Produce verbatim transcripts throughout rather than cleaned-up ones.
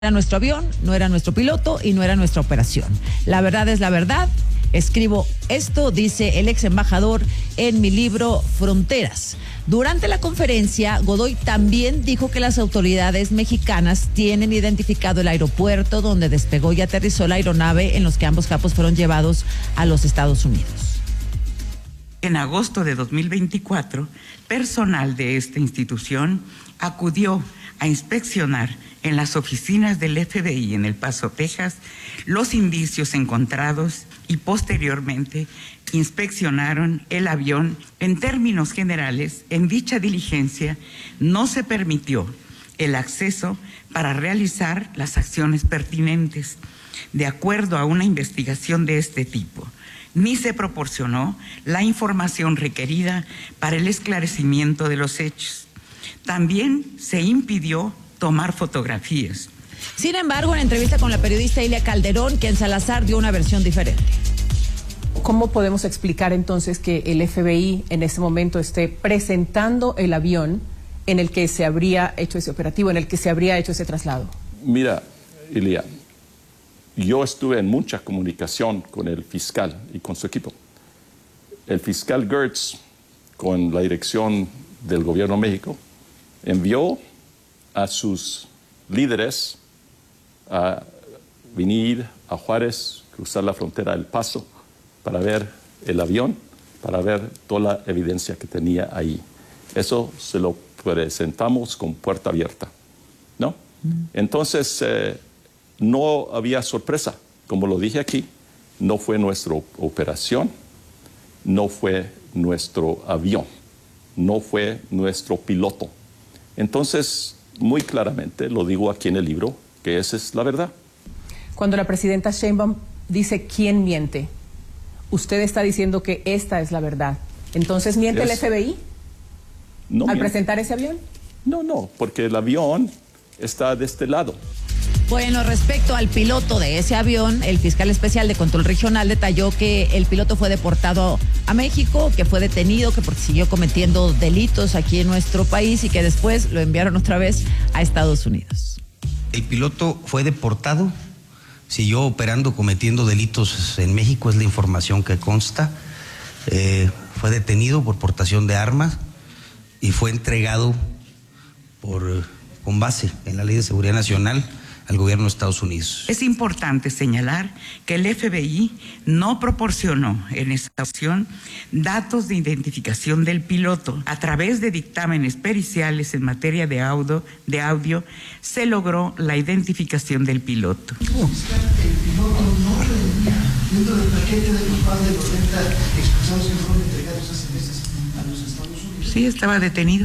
era nuestro avión, no era nuestro piloto y no era nuestra operación. La verdad es la verdad. Escribo esto, dice el ex embajador en mi libro Fronteras. Durante la conferencia, Godoy también dijo que las autoridades mexicanas tienen identificado el aeropuerto donde despegó y aterrizó la aeronave en los que ambos capos fueron llevados a los Estados Unidos. En agosto de dos mil veinticuatro, personal de esta institución acudió a inspeccionar en las oficinas del F B I en El Paso, Texas, los indicios encontrados y posteriormente inspeccionaron el avión. En términos generales, en dicha diligencia no se permitió el acceso para realizar las acciones pertinentes de acuerdo a una investigación de este tipo, ni se proporcionó la información requerida para el esclarecimiento de los hechos. También se impidió tomar fotografías. Sin embargo, en entrevista con la periodista Ilia Calderón, Ken Salazar dio una versión diferente. ¿Cómo podemos explicar entonces que el F B I en ese momento esté presentando el avión en el que se habría hecho ese operativo, en el que se habría hecho ese traslado? Mira, Ilia, yo estuve en mucha comunicación con el fiscal y con su equipo. El fiscal Gertz, con la dirección del Gobierno de México, envió a sus líderes a venir a Juárez, cruzar la frontera del Paso, para ver el avión, para ver toda la evidencia que tenía ahí. Eso se lo presentamos con puerta abierta, ¿no? Mm. Entonces, eh, no había sorpresa. Como lo dije aquí, no fue nuestra operación, no fue nuestro avión, no fue nuestro piloto. Entonces, muy claramente lo digo aquí en el libro, que esa es la verdad. Cuando la presidenta Sheinbaum dice quién miente, usted está diciendo que esta es la verdad. Entonces, ¿miente es, el F B I no al miente. presentar ese avión? No, no, porque el avión está de este lado. Bueno, respecto al piloto de ese avión, el fiscal especial de control regional detalló que el piloto fue deportado a México, que fue detenido, que porque siguió cometiendo delitos aquí en nuestro país y que después lo enviaron otra vez a Estados Unidos. El piloto fue deportado, siguió operando, cometiendo delitos en México, es la información que consta. Eh, fue detenido por portación de armas y fue entregado por, con base en la Ley de Seguridad Nacional al gobierno de Estados Unidos. Es importante señalar que el F B I no proporcionó en esta ocasión datos de identificación del piloto. A través de dictámenes periciales en materia de audio, de audio se logró la identificación del piloto. El piloto no venía dentro del paquete de los más de noventa expulsados que fueron entregados hace meses a los Estados Unidos. Sí, estaba detenido.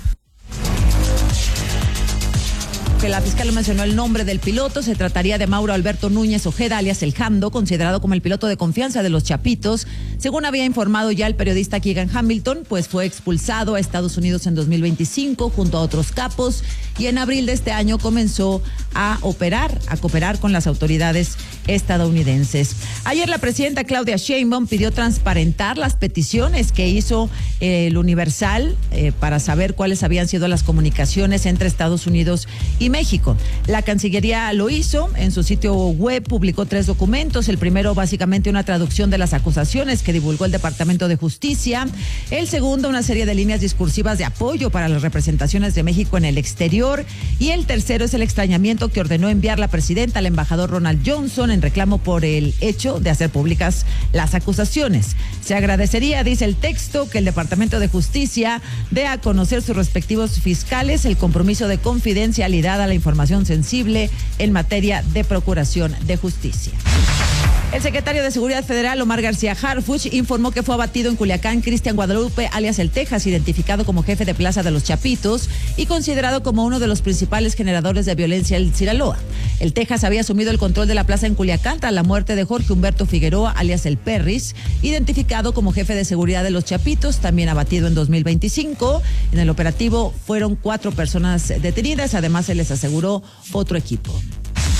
Que la fiscal lo mencionó el nombre del piloto, se trataría de Mauro Alberto Núñez Ojeda, alias El Jando, considerado como el piloto de confianza de los Chapitos. Según había informado ya el periodista Keegan Hamilton, pues fue expulsado a Estados Unidos en dos mil veinticinco junto a otros capos y en abril de este año comenzó a operar, a cooperar con las autoridades estadounidenses. Ayer la presidenta Claudia Sheinbaum pidió transparentar las peticiones que hizo eh, el Universal eh, para saber cuáles habían sido las comunicaciones entre Estados Unidos y México. La Cancillería lo hizo, en su sitio web publicó tres documentos, el primero básicamente una traducción de las acusaciones que divulgó el Departamento de Justicia, el segundo una serie de líneas discursivas de apoyo para las representaciones de México en el exterior y el tercero es el extrañamiento que ordenó enviar la presidenta al embajador Ronald Johnson en reclamo por el hecho de hacer públicas las acusaciones. Se agradecería, dice el texto, que el Departamento de Justicia dé a conocer sus respectivos fiscales el compromiso de confidencialidad a la información sensible en materia de procuración de justicia. El secretario de Seguridad Federal, Omar García Harfuch, informó que fue abatido en Culiacán Cristian Guadalupe, alias El Texas, identificado como jefe de plaza de los Chapitos y considerado como uno de los principales generadores de violencia en Sinaloa. El Texas había asumido el control de la plaza en Culiacán tras la muerte de Jorge Humberto Figueroa, alias El Perris, identificado como jefe de seguridad de los Chapitos, también abatido en dos mil veinticinco. En el operativo fueron cuatro personas detenidas, además se les aseguró otro equipo.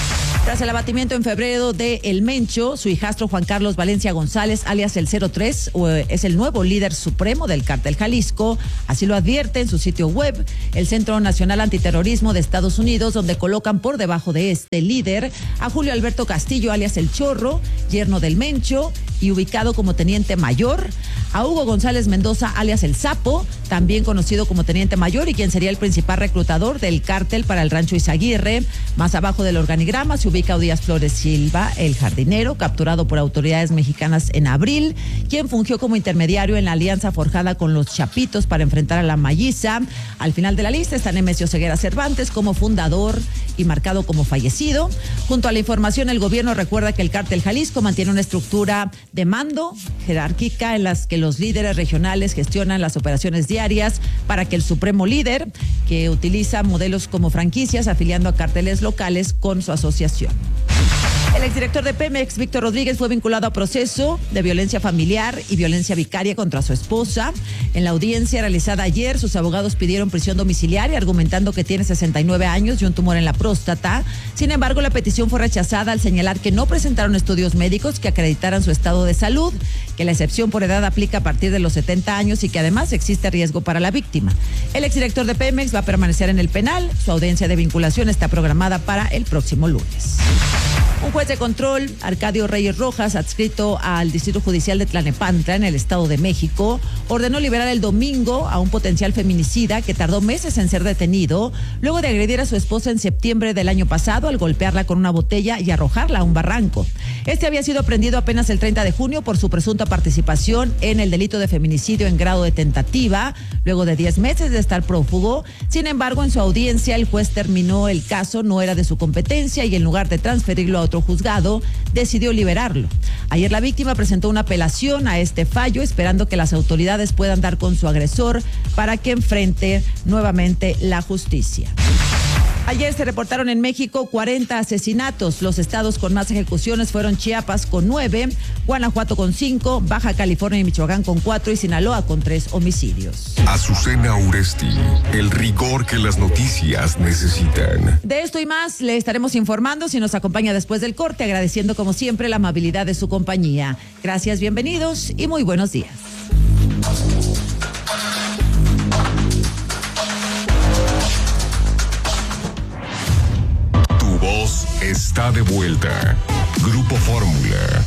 Tras el abatimiento en febrero de El Mencho, su hijastro Juan Carlos Valencia González, alias el cero tres, es el nuevo líder supremo del Cártel Jalisco. Así lo advierte en su sitio web el Centro Nacional Antiterrorismo de Estados Unidos, donde colocan por debajo de este líder a Julio Alberto Castillo, alias El Chorro, yerno del Mencho y ubicado como teniente mayor, a Hugo González Mendoza, alias El Sapo, también conocido como teniente mayor y quien sería el principal reclutador del cártel para el Rancho Izaguirre. Más abajo del organigrama se ubica Díaz Flores Silva, el jardinero, capturado por autoridades mexicanas en abril, quien fungió como intermediario en la alianza forjada con los Chapitos para enfrentar a la Malliza. Al final de la lista está Nemesio Ceguera Cervantes como fundador y marcado como fallecido. Junto a la información, el gobierno recuerda que el Cártel Jalisco mantiene una estructura de mando jerárquica en las que los líderes regionales gestionan las operaciones diarias para que el supremo líder, que utiliza modelos como franquicias afiliando a cárteles locales con su asociación. El exdirector de Pemex, Víctor Rodríguez, fue vinculado a proceso de violencia familiar y violencia vicaria contra su esposa. En la audiencia realizada ayer, sus abogados pidieron prisión domiciliaria, argumentando que tiene sesenta y nueve años y un tumor en la próstata. Sin embargo, la petición fue rechazada al señalar que no presentaron estudios médicos que acreditaran su estado de salud, que la excepción por edad aplica a partir de los setenta años y que además existe riesgo para la víctima. El exdirector de Pemex va a permanecer en el penal. Su audiencia de vinculación está programada para el próximo lunes. Un juez de control, Arcadio Reyes Rojas, adscrito al Distrito Judicial de Tlalnepantla, en el Estado de México, ordenó liberar el domingo a un potencial feminicida que tardó meses en ser detenido, luego de agredir a su esposa en septiembre del año pasado al golpearla con una botella y arrojarla a un barranco. Este había sido aprendido apenas el treinta de junio por su presunta participación en el delito de feminicidio en grado de tentativa, luego de diez meses de estar prófugo. Sin embargo, en su audiencia, el juez terminó el caso, no era de su competencia y en lugar de transferirlo a otro juzgado, decidió liberarlo. Ayer la víctima presentó una apelación a este fallo, esperando que las autoridades puedan dar con su agresor para que enfrente nuevamente la justicia. Ayer se reportaron en México cuarenta asesinatos. Los estados con más ejecuciones fueron Chiapas con nueve, Guanajuato con cinco, Baja California y Michoacán con cuatro y Sinaloa con tres homicidios. Azucena Uresti, el rigor que las noticias necesitan. De esto y más le estaremos informando si nos acompaña después del corte, agradeciendo como siempre la amabilidad de su compañía. Gracias, bienvenidos y muy buenos días. Voz está de vuelta. Grupo Fórmula.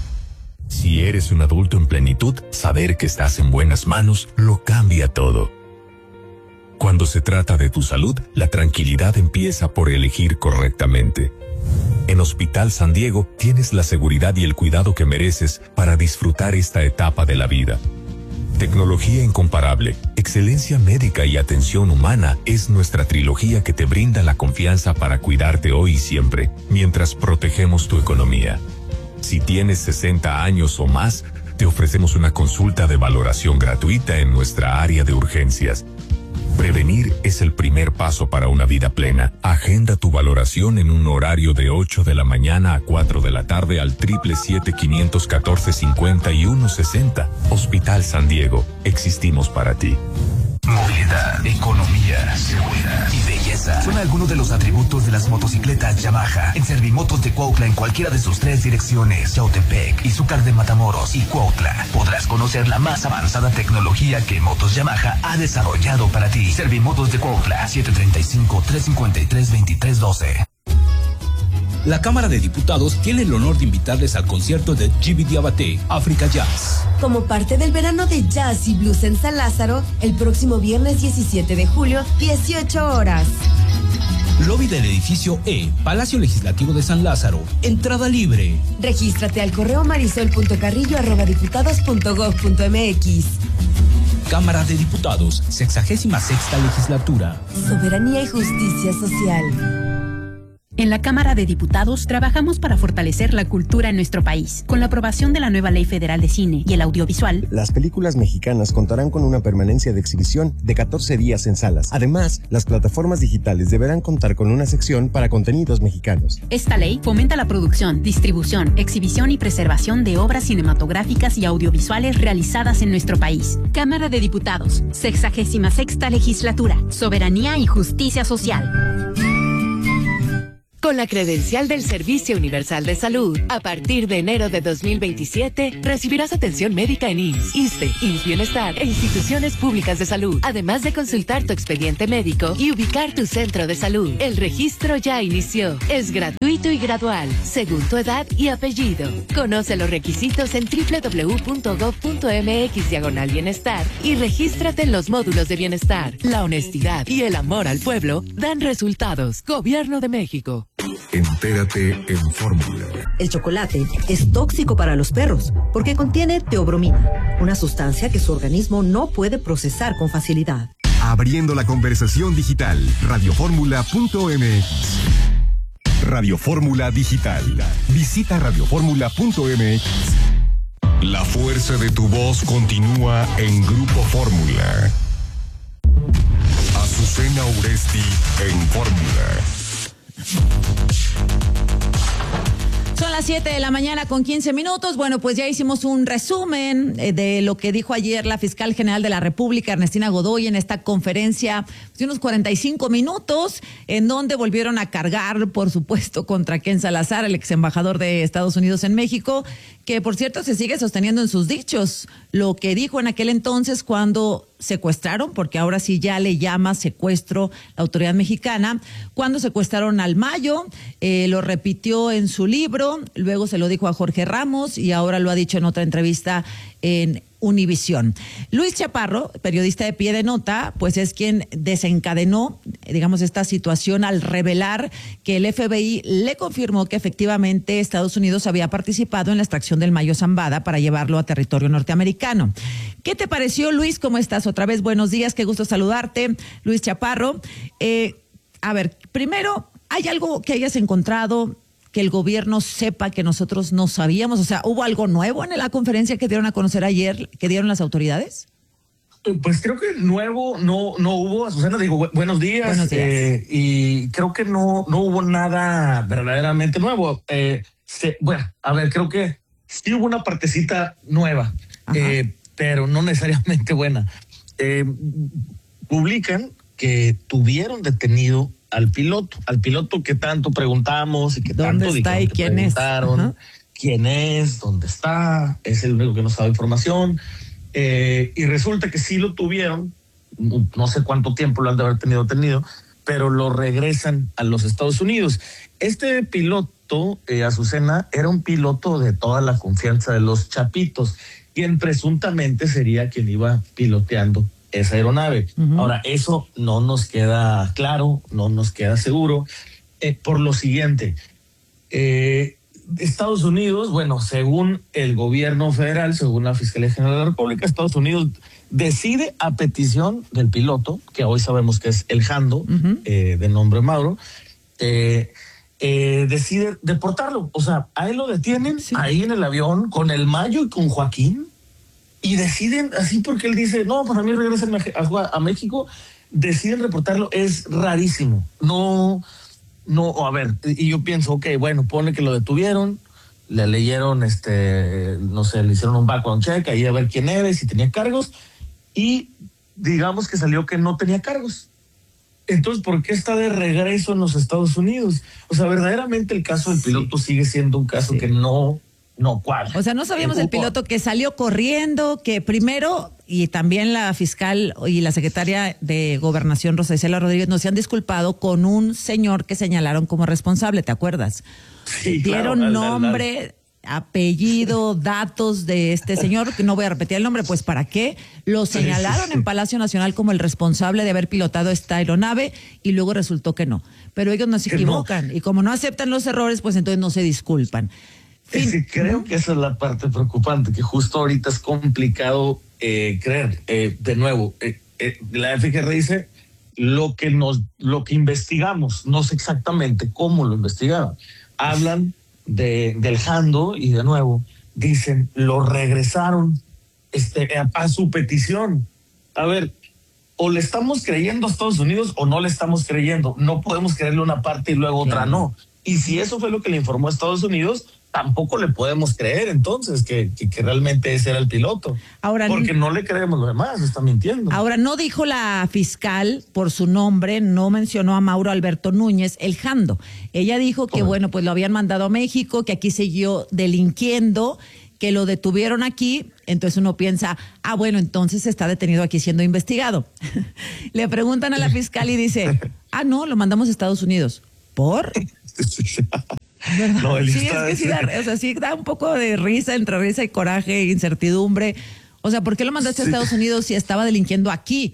Si eres un adulto en plenitud, saber que estás en buenas manos lo cambia todo. Cuando se trata de tu salud, la tranquilidad empieza por elegir correctamente. En Hospital San Diego tienes la seguridad y el cuidado que mereces para disfrutar esta etapa de la vida. Tecnología incomparable, excelencia médica y atención humana es nuestra trilogía que te brinda la confianza para cuidarte hoy y siempre, mientras protegemos tu economía. Si tienes sesenta años o más, te ofrecemos una consulta de valoración gratuita en nuestra área de urgencias. Prevenir es el primer paso para una vida plena. Agenda tu valoración en un horario de ocho de la mañana a cuatro de la tarde al siete siete siete, cinco uno cuatro, cinco uno seis cero. Hospital San Diego. Existimos para ti. Movilidad, economía, seguridad y belleza son algunos de los atributos de las motocicletas Yamaha. En Servimotos de Cuautla, en cualquiera de sus tres direcciones, Yautepec, Izúcar de Matamoros y Cuautla, podrás conocer la más avanzada tecnología que Motos Yamaha ha desarrollado para ti. Servimotos de Cuautla, siete tres cinco, tres cinco tres, dos tres uno dos. La Cámara de Diputados tiene el honor de invitarles al concierto de Djiby Diabaté, África Jazz. Como parte del verano de jazz y blues en San Lázaro, el próximo viernes diecisiete de julio, dieciocho horas. Lobby del edificio E, Palacio Legislativo de San Lázaro. Entrada libre. Regístrate al correo marisol punto carrillo arroba diputados punto gob punto mx. Cámara de Diputados, sexagésima sexta legislatura. Soberanía y justicia social. En la Cámara de Diputados trabajamos para fortalecer la cultura en nuestro país. Con la aprobación de la nueva Ley Federal de Cine y el Audiovisual, las películas mexicanas contarán con una permanencia de exhibición de catorce días en salas. Además, las plataformas digitales deberán contar con una sección para contenidos mexicanos. Esta ley fomenta la producción, distribución, exhibición y preservación de obras cinematográficas y audiovisuales realizadas en nuestro país. Cámara de Diputados, sexagésima sexta legislatura. Soberanía y justicia social. Con la credencial del Servicio Universal de Salud, a partir de enero de dos mil veintisiete, recibirás atención médica en I M S S, ISSSTE, I M S S Bienestar e instituciones públicas de salud, además de consultar tu expediente médico y ubicar tu centro de salud. El registro ya inició. Es gratuito y gradual, según tu edad y apellido. Conoce los requisitos en doble u doble u doble u punto gob punto eme equis diagonal bienestar y regístrate en los módulos de bienestar. La honestidad y el amor al pueblo dan resultados. Gobierno de México. Entérate en Fórmula. El chocolate es tóxico para los perros porque contiene teobromina, una sustancia que su organismo no puede procesar con facilidad. Abriendo la conversación digital, radioformula punto eme equis. Radio Fórmula Digital. Visita radioformula punto eme equis. La fuerza de tu voz continúa en Grupo Fórmula. Azucena Uresti en Fórmula. Son las siete de la mañana con quince minutos. Bueno, pues ya hicimos un resumen de lo que dijo ayer la fiscal general de la República, Ernestina Godoy, en esta conferencia de unos cuarenta y cinco minutos, en donde volvieron a cargar, por supuesto, contra Ken Salazar, el ex embajador de Estados Unidos en México, que por cierto se sigue sosteniendo en sus dichos lo que dijo en aquel entonces cuando secuestraron, porque ahora sí ya le llama secuestro la autoridad mexicana, cuando secuestraron al Mayo, eh, lo repitió en su libro, luego se lo dijo a Jorge Ramos y ahora lo ha dicho en otra entrevista en Univisión. Luis Chaparro, periodista de Pie de Nota, pues es quien desencadenó, digamos, esta situación al revelar que el F B I le confirmó que efectivamente Estados Unidos había participado en la extracción del Mayo Zambada para llevarlo a territorio norteamericano. ¿Qué te pareció, Luis? ¿Cómo estás? Otra vez, buenos días, qué gusto saludarte, Luis Chaparro. Eh, a ver, primero, ¿hay algo que hayas encontrado que el gobierno sepa que nosotros no sabíamos? O sea, ¿hubo algo nuevo en la conferencia que dieron a conocer ayer, que dieron las autoridades? Pues creo que nuevo no no hubo, Azucena, digo, bu buenos días, buenos días. Eh, y creo que no, no hubo nada verdaderamente nuevo. Eh, se, bueno, a ver, creo que sí hubo una partecita nueva, eh, pero no necesariamente buena. Eh, publican que tuvieron detenido al piloto, al piloto que tanto preguntamos y que tanto ¿Dónde está y quién es? ¿Quién es? ¿Dónde está? Es el único que nos sabe información. Eh, y resulta que sí lo tuvieron, no sé cuánto tiempo lo han de haber tenido tenido, pero lo regresan a los Estados Unidos. Este piloto, eh, Azucena, era un piloto de toda la confianza de los Chapitos, quien presuntamente sería quien iba piloteando esa aeronave. Uh-huh. Ahora, eso no nos queda claro, no nos queda seguro, eh, por lo siguiente. Eh, Estados Unidos, bueno, según el gobierno federal, según la Fiscalía General de la República, Estados Unidos decide a petición del piloto, que hoy sabemos que es el Jando, uh-huh. eh, de nombre Mauro, eh, eh, decide deportarlo. O sea, a él lo detienen sí. ahí en el avión con el Mayo y con Joaquín, y deciden, así porque él dice, no, pues a mí regresen a, a, a México, deciden reportarlo. Es rarísimo. No, no, a ver, y yo pienso, ok, bueno, pone que lo detuvieron, le leyeron, este, no sé, le hicieron un background check, ahí a ver quién era y si tenía cargos, y digamos que salió que no tenía cargos. Entonces, ¿por qué está de regreso en los Estados Unidos? O sea, verdaderamente el caso del piloto sí. sigue siendo un caso sí. que no... No, ¿cuál? O sea, no sabíamos del piloto que salió corriendo, que primero, y también la fiscal y la secretaria de Gobernación, Rosa Isela Rodríguez, nos se han disculpado con un señor que señalaron como responsable, ¿te acuerdas? Sí, Dieron claro, nombre, al, al... apellido, datos de este señor, que no voy a repetir el nombre, pues ¿para qué? Lo señalaron sí, sí, sí. en Palacio Nacional como el responsable de haber pilotado esta aeronave y luego resultó que no. Pero ellos no se equivocan no. y como no aceptan los errores, pues entonces no se disculpan. Es que creo que esa es la parte preocupante, que justo ahorita es complicado eh, creer. Eh, de nuevo, eh, eh, la F G R dice lo que nos, lo que investigamos, no sé exactamente cómo lo investigaron. Hablan de, del Jando y de nuevo dicen lo regresaron este, a, a su petición. A ver, o le estamos creyendo a Estados Unidos o no le estamos creyendo. No podemos creerle una parte y luego otra no. Y si eso fue lo que le informó a Estados Unidos, tampoco le podemos creer entonces que, que, que realmente ese era el piloto. Ahora, porque no le creemos lo demás, está mintiendo. Ahora, no dijo la fiscal por su nombre, no mencionó a Mauro Alberto Núñez, el Jando. Ella dijo que, bueno, pues lo habían mandado a México, que aquí siguió delinquiendo, que lo detuvieron aquí. Entonces uno piensa, ah, bueno, entonces está detenido aquí siendo investigado. Le preguntan a la fiscal y dice, ah, no, lo mandamos a Estados Unidos. ¿Por? No, él sí, está, es que sí da, o sea, sí da un poco de risa, entre risa y coraje e incertidumbre. O sea, ¿por qué lo mandaste sí. a Estados Unidos si estaba delinquiendo aquí?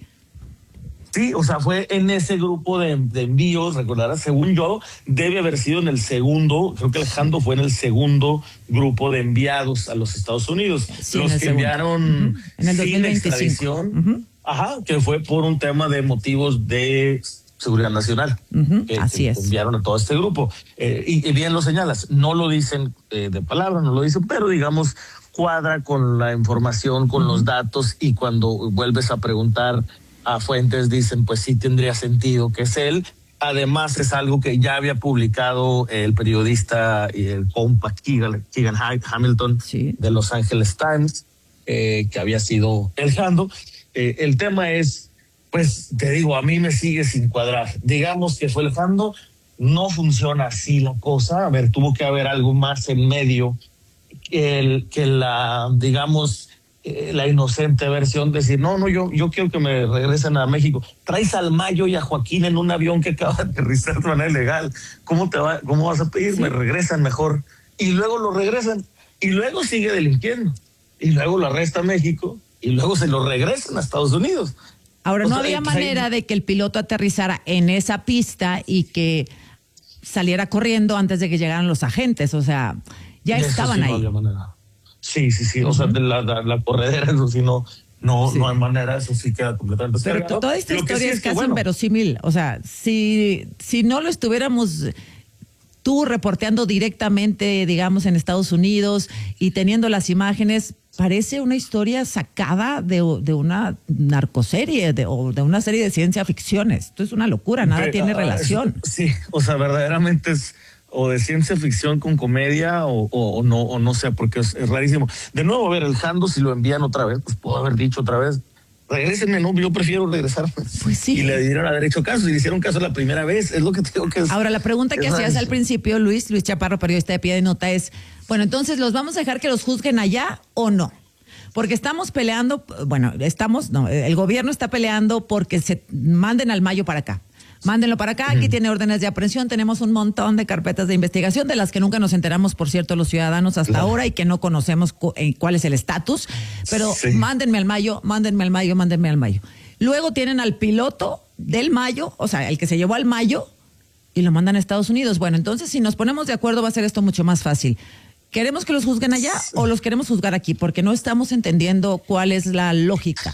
Sí, o sea, fue en ese grupo de, de envíos, recordarás, según yo, debe haber sido en el segundo, creo que Alejandro fue en el segundo grupo de enviados a los Estados Unidos. Sí, los que segundo. enviaron uh-huh. en el sin extradición, uh-huh. ajá, que fue por un tema de motivos de seguridad nacional. Uh-huh. que, Así que es. enviaron a todo este grupo. Eh, y, y bien lo señalas, no lo dicen eh, de palabra, no lo dicen, pero digamos, cuadra con la información, con uh-huh. los datos, y cuando vuelves a preguntar a fuentes dicen, pues sí tendría sentido que es él. Además es algo que ya había publicado el periodista y el compa Keegan, Keegan Hamilton sí. de Los Angeles Times, eh, que había sido el Jando. Eh, el tema es, pues te digo, a mí me sigue sin cuadrar. Digamos que fue el Jando, no funciona así la cosa. A ver, tuvo que haber algo más en medio que, el, que la, digamos, la inocente versión de decir, no, no, yo, yo quiero que me regresen a México. Traes al Mayo y a Joaquín en un avión que acaba de aterrizar de manera ilegal. ¿Cómo te va, cómo vas a pedir? Sí. Me regresan mejor. Y luego lo regresan. Y luego sigue delinquiendo. Y luego lo arresta a México. Y luego se lo regresan a Estados Unidos. Ahora, o no sea, había hay... manera de que el piloto aterrizara en esa pista y que saliera corriendo antes de que llegaran los agentes. O sea, ya Eso estaban sí, ahí. No había manera. Sí, sí, sí, o uh-huh. sea, de la, la, la corredera, eso sí, no, no, sí. no hay manera, eso sí queda completamente Pero descargado. toda esta Lo historia sí es, es que, casi bueno, inverosímil, o sea, si, si no lo estuviéramos tú reporteando directamente, digamos, en Estados Unidos y teniendo las imágenes, parece una historia sacada de, de una narcoserie de, o de una serie de ciencia ficción. Esto es una locura, nada Pero, tiene uh, relación. Sí, o sea, verdaderamente es o de ciencia ficción con comedia o, o, o no o no sé, porque es, es rarísimo. De nuevo, a ver, el Jando, si lo envían otra vez, pues puedo haber dicho otra vez, regrésenme, no, yo prefiero regresar. Pues sí. Y le dieron haber hecho caso, y le hicieron caso la primera vez, es lo que tengo que decir. Ahora, la pregunta que hacías al principio, Luis, Luis Chaparro, periodista de Pie de Nota, es, bueno, entonces, ¿los vamos a dejar que los juzguen allá o no? Porque estamos peleando, bueno, estamos, no, el gobierno está peleando porque se manden al Mayo para acá. Mándenlo para acá, aquí tiene órdenes de aprehensión, tenemos un montón de carpetas de investigación de las que nunca nos enteramos, por cierto, los ciudadanos hasta claro. ahora y que no conocemos cu- eh, cuál es el estatus, pero sí. mándenme al Mayo, mándenme al Mayo, mándenme al Mayo. Luego tienen al piloto del Mayo, o sea, el que se llevó al Mayo y lo mandan a Estados Unidos. Bueno, entonces si nos ponemos de acuerdo va a ser esto mucho más fácil. ¿Queremos que los juzguen allá sí. o los queremos juzgar aquí? Porque no estamos entendiendo cuál es la lógica.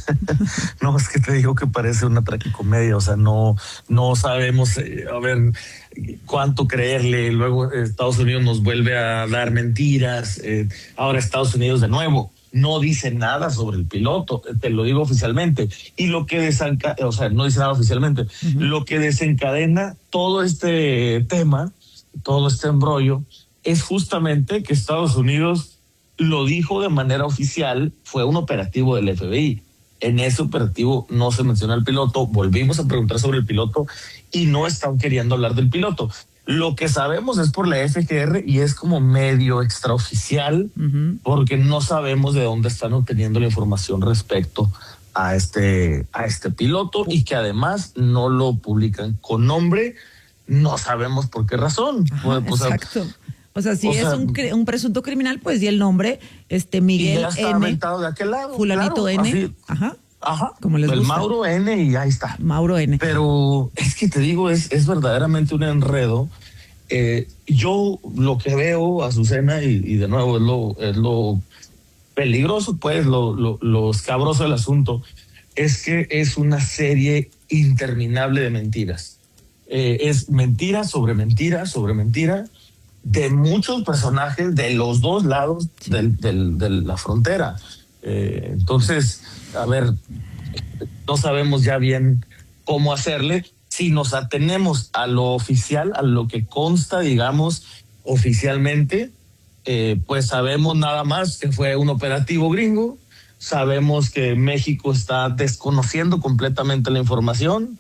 No, es que te digo que parece una tragicomedia, o sea, no, no sabemos, eh, a ver, cuánto creerle. Luego Estados Unidos nos vuelve a dar mentiras. Eh, ahora Estados Unidos de nuevo no dice nada sobre el piloto, te lo digo oficialmente. Y lo que desencadena, o sea, no dice nada oficialmente, uh-huh. lo que desencadena todo este tema, todo este embrollo, es justamente que Estados Unidos lo dijo de manera oficial, fue un operativo del F B I. En ese operativo no se menciona el piloto, volvimos a preguntar sobre el piloto y no están queriendo hablar del piloto. Lo que sabemos es por la F G R y es como medio extraoficial, uh-huh. porque no sabemos de dónde están obteniendo la información respecto a este, a este piloto y que además no lo publican con nombre, no sabemos por qué razón. Ajá, pues, exacto. O sea, si o es sea, un, un presunto criminal, pues di el nombre, este Miguel y ya está N. aventado de aquel lado. Fulanito claro, N. Así, ajá. Ajá. Como les el gusta. Mauro N y ahí está. Mauro N. Pero es que te digo, es, es verdaderamente un enredo. Eh, yo lo que veo, Azucena, y, y de nuevo es lo, es lo peligroso, pues, lo, lo, lo escabroso del asunto, es que es una serie interminable de mentiras. Eh, es mentira sobre mentira sobre mentira de muchos personajes de los dos lados sí. del, del, de la frontera. Eh, entonces, a ver, no sabemos ya bien cómo hacerle. si nos atenemos a lo oficial, a lo que consta, digamos, oficialmente, eh, pues sabemos nada más que fue un operativo gringo, sabemos que México está desconociendo completamente la información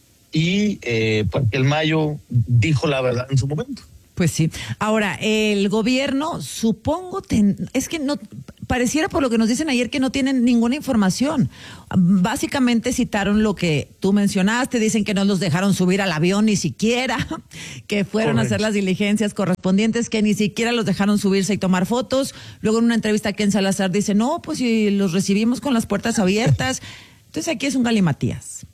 y eh, porque el Mayo dijo la verdad en su momento. Pues sí. Ahora, el gobierno, supongo, ten, es que no, pareciera por lo que nos dicen ayer que no tienen ninguna información. Básicamente citaron lo que tú mencionaste, dicen que no los dejaron subir al avión ni siquiera, que fueron Correcto. a hacer las diligencias correspondientes, que ni siquiera los dejaron subirse y tomar fotos. Luego en una entrevista aquí en Salazar dice, no, pues si los recibimos con las puertas abiertas. Entonces aquí es un galimatías.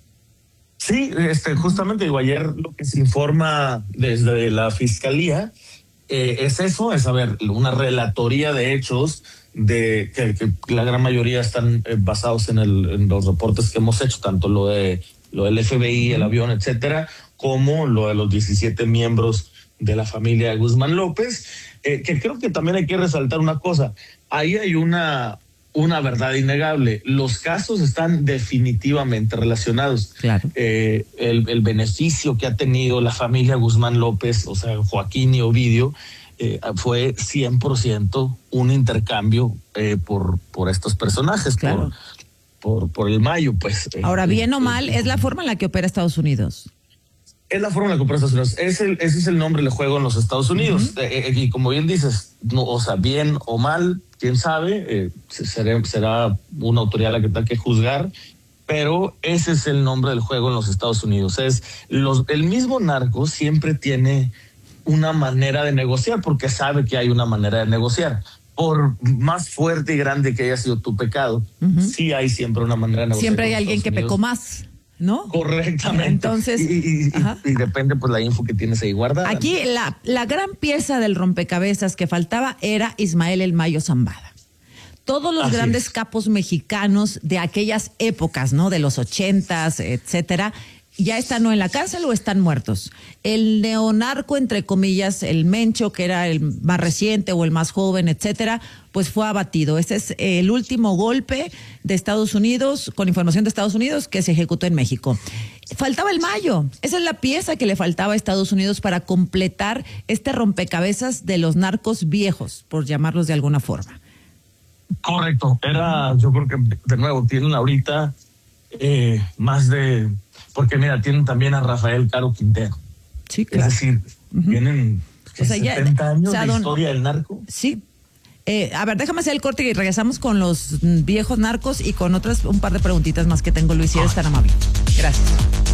Sí, este, justamente digo, ayer lo que se informa desde la Fiscalía eh, es eso, es a ver, una relatoría de hechos de que, que la gran mayoría están eh, basados en, el, en los reportes que hemos hecho, tanto lo de lo del F B I, el avión, etcétera, como lo de los diecisiete miembros de la familia de Guzmán López, eh, que creo que también hay que resaltar una cosa, ahí hay una... una verdad innegable. Los casos están definitivamente relacionados. Claro. Eh, el, el beneficio que ha tenido la familia Guzmán López, o sea, Joaquín y Ovidio, eh, fue cien por ciento un intercambio eh, por, por estos personajes, claro. por, por, por el Mayo. Pues. Ahora, eh, bien eh, o mal, es la forma en la que opera Estados Unidos. Es la forma en la que opera Estados Unidos. Es el, ese es el nombre del juego en los Estados Unidos. Uh-huh. eh, y como bien dices, no, o sea, bien o mal, quién sabe, eh, será, será una autoridad la que tenga que juzgar, pero ese es el nombre del juego en los Estados Unidos. Es los, el mismo narco siempre tiene una manera de negociar, porque sabe que hay una manera de negociar. Por más fuerte y grande que haya sido tu pecado, uh-huh. sí hay siempre una manera de negociar. Siempre hay alguien que pecó más, ¿no? Correctamente. Entonces, y, y, y depende pues la info que tienes ahí guardada. Aquí la, la gran pieza del rompecabezas que faltaba era Ismael El Mayo Zambada. Todos los Así grandes es. capos mexicanos de aquellas épocas, ¿no? De los ochentas, etcétera, ya están o en la cárcel o están muertos. El neonarco, entre comillas, el Mencho, que era el más reciente o el más joven, etcétera, pues fue abatido. Ese es el último golpe de Estados Unidos, con información de Estados Unidos, que se ejecutó en México. Faltaba el Mayo. Esa es la pieza que le faltaba a Estados Unidos para completar este rompecabezas de los narcos viejos, por llamarlos de alguna forma. Correcto. Era, yo creo que, de nuevo, tienen ahorita eh, más de... Porque mira, tienen también a Rafael Caro Quintero. Sí, claro. Es decir, uh-huh. tienen o sea, setenta ya, años o sea, de don, historia del narco. Sí. Eh, a ver, déjame hacer el corte y regresamos con los viejos narcos y con otras, un par de preguntitas más que tengo, Luis, si eres tan amable. Gracias.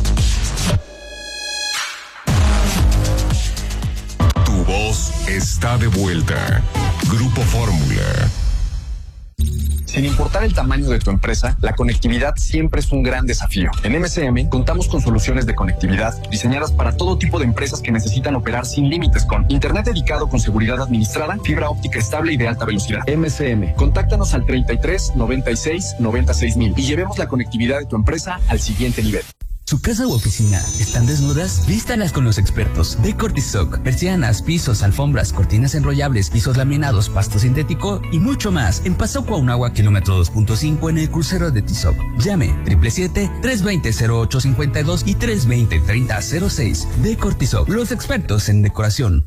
Tu voz está de vuelta. Grupo Fórmula. Sin importar el tamaño de tu empresa, la conectividad siempre es un gran desafío. En M C M contamos con soluciones de conectividad diseñadas para todo tipo de empresas que necesitan operar sin límites, con internet dedicado con seguridad administrada, fibra óptica estable y de alta velocidad. M C M, contáctanos al treinta y tres, noventa y seis, noventa y seis mil y llevemos la conectividad de tu empresa al siguiente nivel. ¿Su casa u oficina están desnudas? Vístalas con los expertos de Cortisoc. Persianas, pisos, alfombras, cortinas enrollables, pisos laminados, pasto sintético y mucho más. En Paso Cuauhnáhuac, kilómetro dos punto cinco, en el crucero de Tizoc. Llame siete siete siete, tres dos cero, cero ocho cinco dos y tres dos cero, tres cero cero seis. De Cortisoc, los expertos en decoración.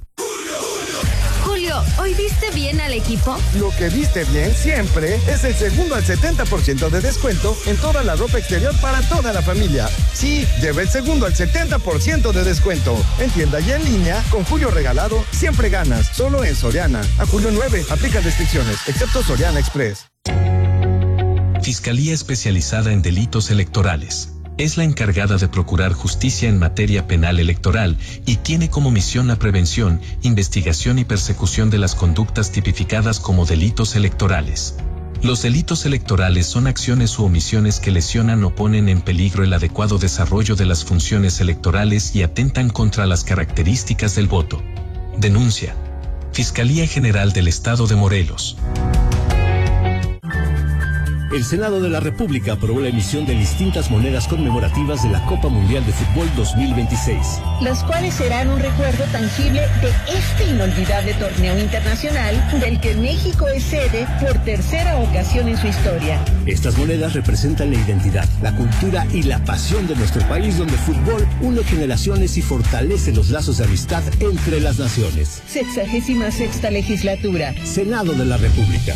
¿Hoy viste bien al equipo? Lo que viste bien siempre es el segundo al setenta por ciento de descuento en toda la ropa exterior para toda la familia. Sí, lleva el segundo al setenta por ciento de descuento. En tienda y en línea, con Julio Regalado, siempre ganas. Solo en Soriana. A julio nueve, aplica restricciones, excepto Soriana Express. Fiscalía Especializada en Delitos Electorales. Es la encargada de procurar justicia en materia penal electoral y tiene como misión la prevención, investigación y persecución de las conductas tipificadas como delitos electorales. Los delitos electorales son acciones u omisiones que lesionan o ponen en peligro el adecuado desarrollo de las funciones electorales y atentan contra las características del voto. Denuncia. Fiscalía General del Estado de Morelos. El Senado de la República aprobó la emisión de distintas monedas conmemorativas de la Copa Mundial de Fútbol dos mil veintiséis. Las cuales serán un recuerdo tangible de este inolvidable torneo internacional del que México es sede por tercera ocasión en su historia. Estas monedas representan la identidad, la cultura y la pasión de nuestro país, donde el fútbol une generaciones y fortalece los lazos de amistad entre las naciones. Sexagésima sexta legislatura. Senado de la República.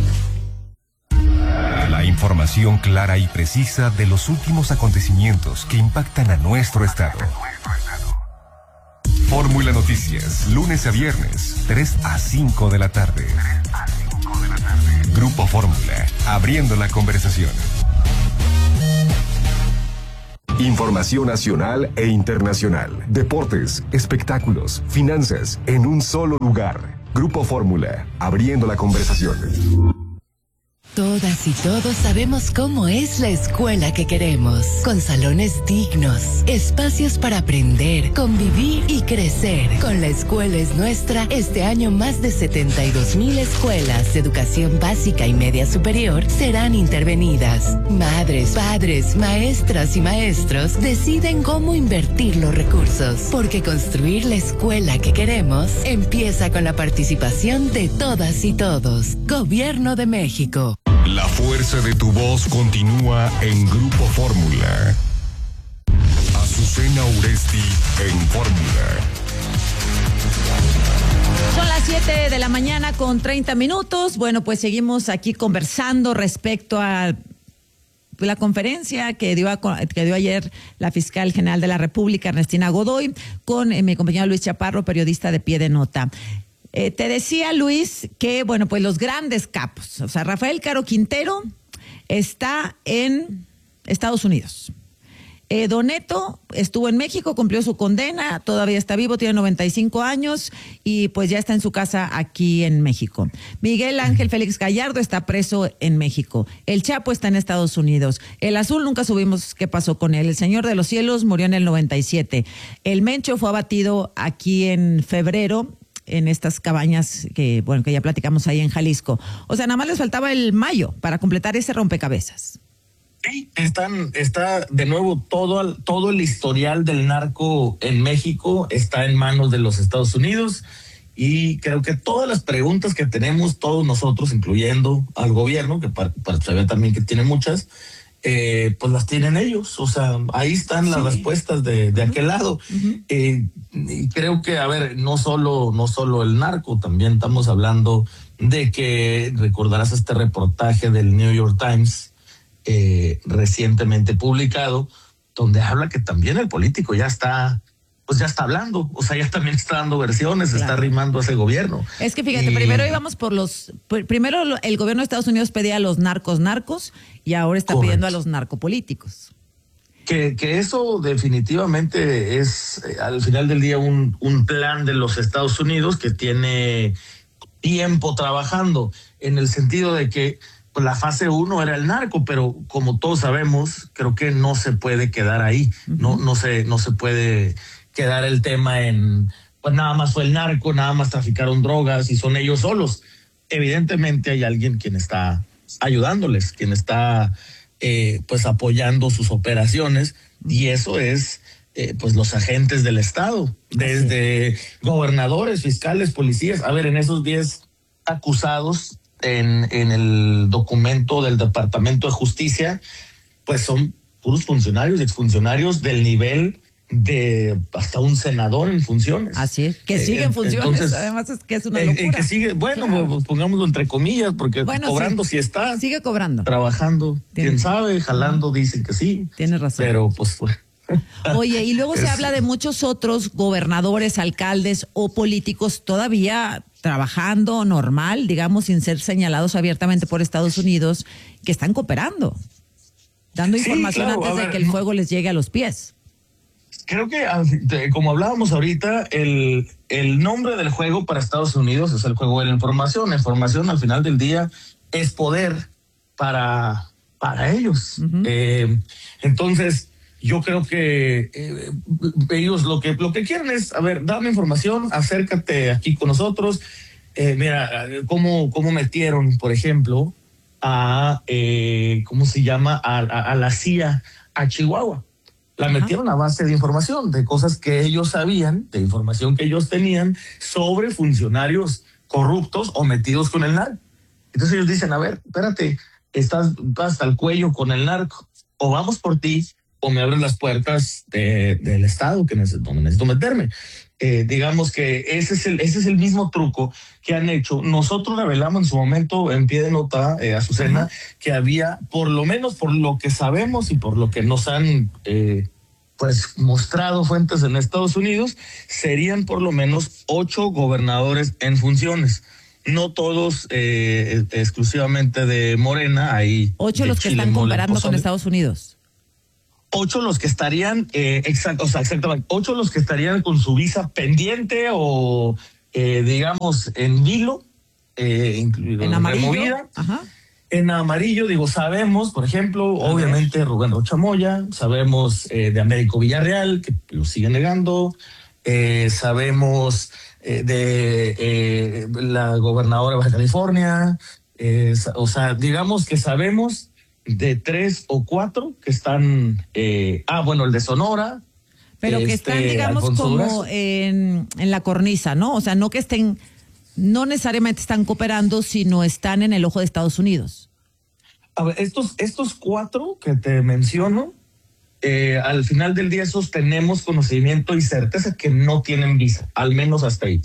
La información clara y precisa de los últimos acontecimientos que impactan a nuestro estado. Fórmula Noticias, lunes a viernes, tres a cinco de la tarde. Grupo Fórmula, abriendo la conversación. Información nacional e internacional, deportes, espectáculos, finanzas, en un solo lugar. Grupo Fórmula, abriendo la conversación. Todas y todos sabemos cómo es la escuela que queremos, con salones dignos, espacios para aprender, convivir y crecer. Con La Escuela es Nuestra, este año más de setenta y dos mil escuelas de educación básica y media superior serán intervenidas. Madres, padres, maestras y maestros deciden cómo invertir los recursos, porque construir la escuela que queremos empieza con la participación de todas y todos. Gobierno de México. La fuerza de tu voz continúa en Grupo Fórmula. Azucena Uresti en Fórmula. Son las siete de la mañana con treinta minutos. Bueno, pues seguimos aquí conversando respecto a la conferencia que dio, a, que dio ayer la fiscal general de la República, Ernestina Godoy, con eh, mi compañero Luis Chaparro, periodista de Pie de Nota. Eh, te decía, Luis, que, bueno, pues los grandes capos, o sea, Rafael Caro Quintero está en Estados Unidos. Eh, Don Neto estuvo en México, cumplió su condena, todavía está vivo, tiene noventa y cinco años y pues ya está en su casa aquí en México. Miguel Ángel Félix Gallardo está preso en México. El Chapo está en Estados Unidos. El Azul nunca supimos qué pasó con él. El Señor de los Cielos murió en el noventa y siete. El Mencho fue abatido aquí en febrero, en estas cabañas que, bueno, que ya platicamos ahí en Jalisco. O sea, nada más les faltaba el Mayo para completar ese rompecabezas. Sí, están, está de nuevo todo, todo el historial del narco en México está en manos de los Estados Unidos y creo que todas las preguntas que tenemos todos nosotros, incluyendo al gobierno, que para, para saber también que tiene muchas, eh, pues las tienen ellos. O sea, ahí están sí. las respuestas de, de aquel lado. Uh-huh. Eh, y creo que, a ver, no solo, no solo el narco, también estamos hablando de que recordarás este reportaje del New York Times eh, recientemente publicado, donde habla que también el político ya está, pues ya está hablando, o sea, ya también está dando versiones, claro. está arrimando a ese gobierno. Es que fíjate, y... primero íbamos por los, primero el gobierno de Estados Unidos pedía a los narcos narcos y ahora está Correcto. pidiendo a los narcopolíticos. Que, que eso definitivamente es eh, al final del día un, un plan de los Estados Unidos que tiene tiempo trabajando, en el sentido de que pues, la fase uno era el narco, pero como todos sabemos, creo que no se puede quedar ahí, uh-huh. no, no, se, no se puede quedar el tema en, pues nada más fue el narco, nada más traficaron drogas y son ellos solos. Evidentemente hay alguien quien está ayudándoles, quien está... Eh, pues apoyando sus operaciones y eso es eh, pues los agentes del Estado, desde sí. gobernadores, fiscales, policías. A ver, en esos diez acusados en, en el documento del Departamento de Justicia, pues son puros funcionarios y exfuncionarios del nivel de hasta un senador en funciones. Así es, que sigue en funciones, entonces, además es que es una locura. Eh, que sigue, bueno, claro. pues, pongámoslo entre comillas, porque bueno, cobrando sí, sí está. Sigue cobrando. Trabajando, Tiene, quién sabe, jalando, dicen que sí. Tienes razón. Pero pues... Oye, y luego es, se habla de muchos otros gobernadores, alcaldes o políticos todavía trabajando normal, digamos, sin ser señalados abiertamente por Estados Unidos, que están cooperando, dando sí, información claro, antes ver, de que el fuego les llegue a los pies. Creo que, como hablábamos ahorita, el, el nombre del juego para Estados Unidos es el juego de la información. La información al final del día es poder para, para ellos. Uh-huh. Eh, entonces, yo creo que eh, ellos lo que, lo que quieren es, a ver, dame información, acércate aquí con nosotros. Eh, mira, cómo, cómo metieron, por ejemplo, a, eh, ¿cómo se llama? A, a, a la C I A, a Chihuahua. La Ajá. metieron a base de información, de cosas que ellos sabían, de información que ellos tenían sobre funcionarios corruptos o metidos con el narco. Entonces ellos dicen, a ver, espérate, estás hasta el cuello con el narco, o vamos por ti, o me abren las puertas de, del Estado que necesito, donde necesito meterme. Eh, digamos que ese es, el, ese es el mismo truco que han hecho. Nosotros revelamos en su momento, en pie de nota, eh, Azucena, uh-huh. que había, por lo menos por lo que sabemos y por lo que nos han eh, pues mostrado fuentes en Estados Unidos, serían por lo menos ocho gobernadores en funciones. No todos eh, exclusivamente de Morena. Hay ocho los que están comparando con Estados Unidos. Ocho los que estarían, eh, exacto, o sea, exactamente, ocho los que estarían con su visa pendiente o, eh, digamos, en vilo, eh, incluido en amarillo. Removida. Ajá. En amarillo, digo, sabemos, por ejemplo, A obviamente ver. Rubén Rocha Moya, sabemos eh, de Américo Villarreal, que lo sigue negando, eh, sabemos eh, de eh, la gobernadora de Baja California, eh, o sea, digamos que sabemos de tres o cuatro que están, eh, ah, bueno, el de Sonora. Pero que este, están, digamos, Alfonso como en, en la cornisa, ¿no? O sea, no que estén, no necesariamente están cooperando, sino están en el ojo de Estados Unidos. A ver, estos, estos cuatro que te menciono, eh, al final del día esos tenemos conocimiento y certeza que no tienen visa, al menos hasta ahí.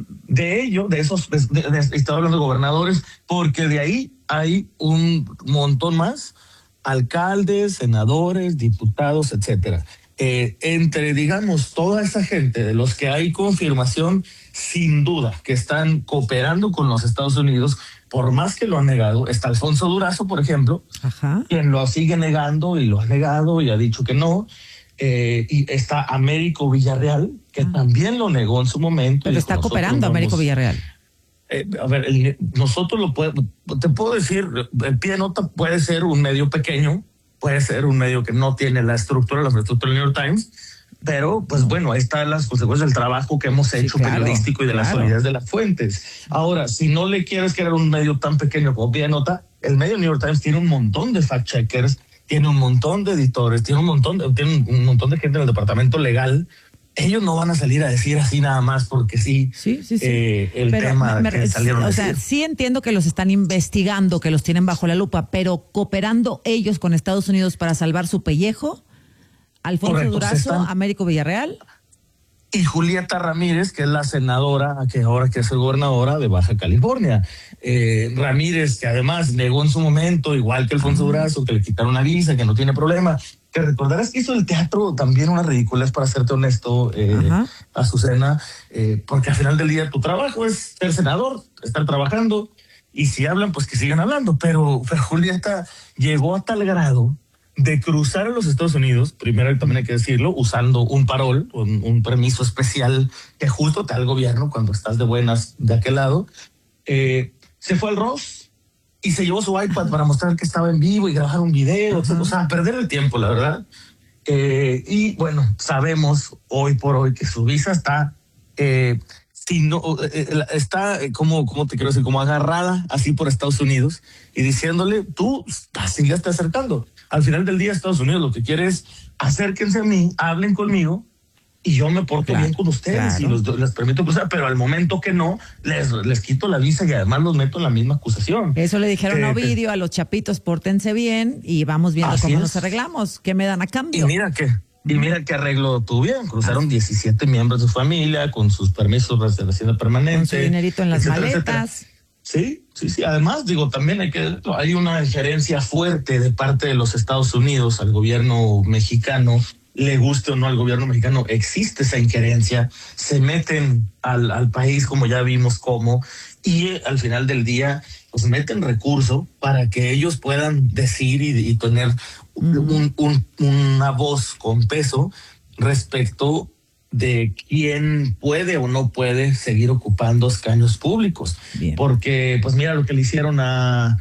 De ello, de esos, de, de, de, estoy hablando de gobernadores, porque de ahí hay un montón más, alcaldes, senadores, diputados, etcétera. Eh, entre, digamos, toda esa gente de los que hay confirmación, sin duda, que están cooperando con los Estados Unidos, por más que lo han negado, está Alfonso Durazo, por ejemplo, Ajá. quien lo sigue negando y lo ha negado y ha dicho que no. Eh, y está Américo Villarreal, que ah. también lo negó en su momento. Pero está cooperando vamos, Américo Villarreal. Eh, a ver, el, nosotros lo podemos, te puedo decir, el pie de nota puede ser un medio pequeño, puede ser un medio que no tiene la estructura, la estructura del New York Times, pero pues bueno, ahí están las consecuencias del trabajo que hemos hecho sí, claro, periodístico y de claro. la solidez de las fuentes. Ahora, si no le quieres crear un medio tan pequeño como pie de nota, el medio New York Times tiene un montón de fact-checkers, tiene un montón de editores, tiene un montón de, tiene un montón de gente en el departamento legal. Ellos no van a salir a decir así nada más porque sí, sí, sí, sí. Eh, el pero tema me, me, que salieron o a sea, decir. Sí entiendo que los están investigando, que los tienen bajo la lupa, pero cooperando ellos con Estados Unidos para salvar su pellejo. Alfonso Correcto, Durazo, están... Américo Villarreal. Y Julieta Ramírez, que es la senadora, que ahora que es gobernadora de Baja California. Eh, Ramírez, que además negó en su momento, igual que Alfonso uh-huh. Durazo, que le quitaron la visa, que no tiene problema. Que recordarás que hizo el teatro también una ridiculez, para serte honesto, eh, uh-huh. Azucena, eh, porque al final del día tu trabajo es ser senador, estar trabajando, y si hablan, pues que sigan hablando. Pero, pero Julieta llegó a tal grado de cruzar a los Estados Unidos, primero también hay que decirlo, usando un parol, un, un permiso especial que justo te da el gobierno cuando estás de buenas de aquel lado. Eh, se fue al Ross y se llevó su iPad para mostrar que estaba en vivo y grabar un video, uh-huh. o sea, perder el tiempo, la verdad. Eh, y bueno, sabemos hoy por hoy que su visa está, eh, si no, eh, está como, como te quiero decir, como agarrada así por Estados Unidos y diciéndole, tú síguete acercando. Al final del día, Estados Unidos lo que quiere es acérquense a mí, hablen conmigo y yo me porto claro, bien con ustedes claro. y los, les permito cruzar, pero al momento que no, les, les quito la visa y además los meto en la misma acusación. Eso le dijeron que, a Ovidio, a los chapitos, pórtense bien y vamos viendo cómo es. Nos arreglamos. ¿Qué me dan a cambio? Y mira que, y mira qué arreglo tuvieron. Cruzaron ah. diecisiete miembros de su familia con sus permisos de residencia permanente. Con su dinerito en las etcétera, maletas. Etcétera. Sí, sí, sí. Además, digo, también hay que hay una injerencia fuerte de parte de los Estados Unidos al gobierno mexicano, le guste o no al gobierno mexicano, existe esa injerencia, se meten al, al país como ya vimos cómo, y eh, al final del día, pues meten recurso para que ellos puedan decir y, y tener uh-huh. un, un, una voz con peso respecto de quién puede o no puede seguir ocupando escaños públicos. Bien. Porque, pues mira lo que le hicieron a,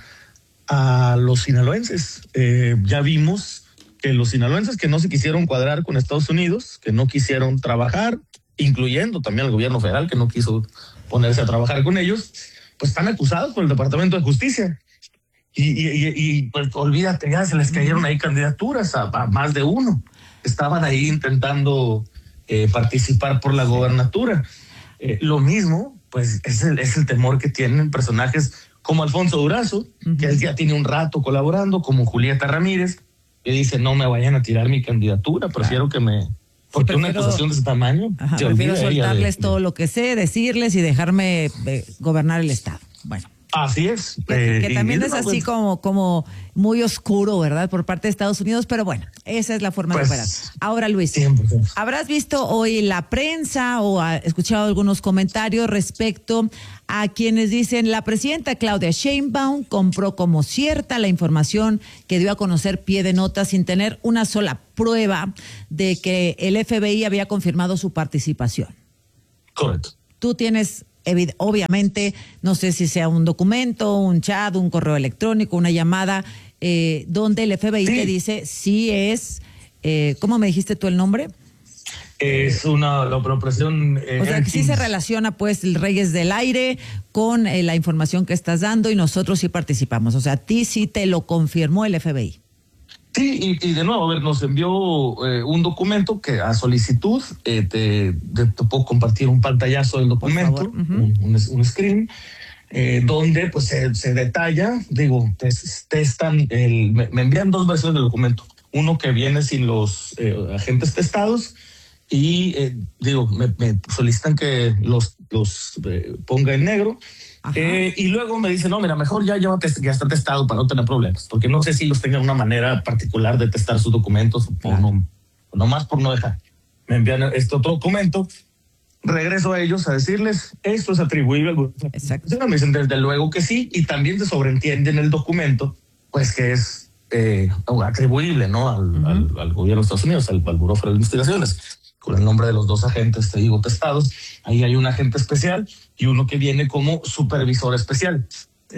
a los sinaloenses. Eh, ya vimos que los sinaloenses que no se quisieron cuadrar con Estados Unidos, que no quisieron trabajar, incluyendo también al gobierno federal, que no quiso ponerse a trabajar con ellos, pues están acusados por el Departamento de Justicia. Y, y, y, y pues olvídate, ya se les cayeron ahí candidaturas a, a más de uno. Estaban ahí intentando eh, participar por la gobernatura. Eh, lo mismo, pues es el, es el temor que tienen personajes como Alfonso Durazo, uh-huh. que él ya tiene un rato colaborando, como Julieta Ramírez, que dice, no me vayan a tirar mi candidatura, prefiero que me... Porque sí, prefiero, una acusación de ese tamaño... Ajá, prefiero soltarles de, todo de, lo que sé, decirles y dejarme eh, gobernar el Estado. Bueno. Así es. Que, eh, que también es no, así pues, como, como muy oscuro, ¿verdad? Por parte de Estados Unidos, pero bueno, esa es la forma pues, de operar. Ahora, Luis, siempre. ¿habrás visto hoy la prensa o ha escuchado algunos comentarios respecto a quienes dicen la presidenta Claudia Sheinbaum compró como cierta la información que dio a conocer Pie de Nota sin tener una sola prueba de que el F B I había confirmado su participación? Correcto. Tú tienes... obviamente, no sé si sea un documento, un chat, un correo electrónico, una llamada, eh, donde el F B I sí. te dice si es, eh, ¿cómo me dijiste tú el nombre? Es una la operación... Eh, o sea, que sí se relaciona, pues, el Reyes del Aire con eh, la información que estás dando y nosotros sí participamos. O sea, a ti sí te lo confirmó el F B I. Sí, y, y de nuevo, a ver, nos envió eh, un documento que a solicitud, eh, te, te, te puedo compartir un pantallazo del documento, uh-huh. un, un, un screen, eh, donde pues se, se detalla, digo, testan, el, me, me envían dos versiones del documento, uno que viene sin los eh, agentes testados y, eh, digo, me, me solicitan que los, los eh, ponga en negro. Eh, y luego me dicen, no, mira, mejor ya, ya, ya está testado para no tener problemas, porque no sé si ellos tengan una manera particular de testar sus documentos, claro. o no, nomás por no dejar. Me envían este otro documento, regreso a ellos a decirles, esto es atribuible al gobierno. Exacto. Me dicen, desde luego que sí, y también se sobreentiende en el documento, pues que es eh, atribuible, ¿no? Al, uh-huh. al, al gobierno de Estados Unidos, al, al Buró Federal de Investigaciones, con el nombre de los dos agentes, te digo, testados. Ahí hay un agente especial y uno que viene como supervisor especial,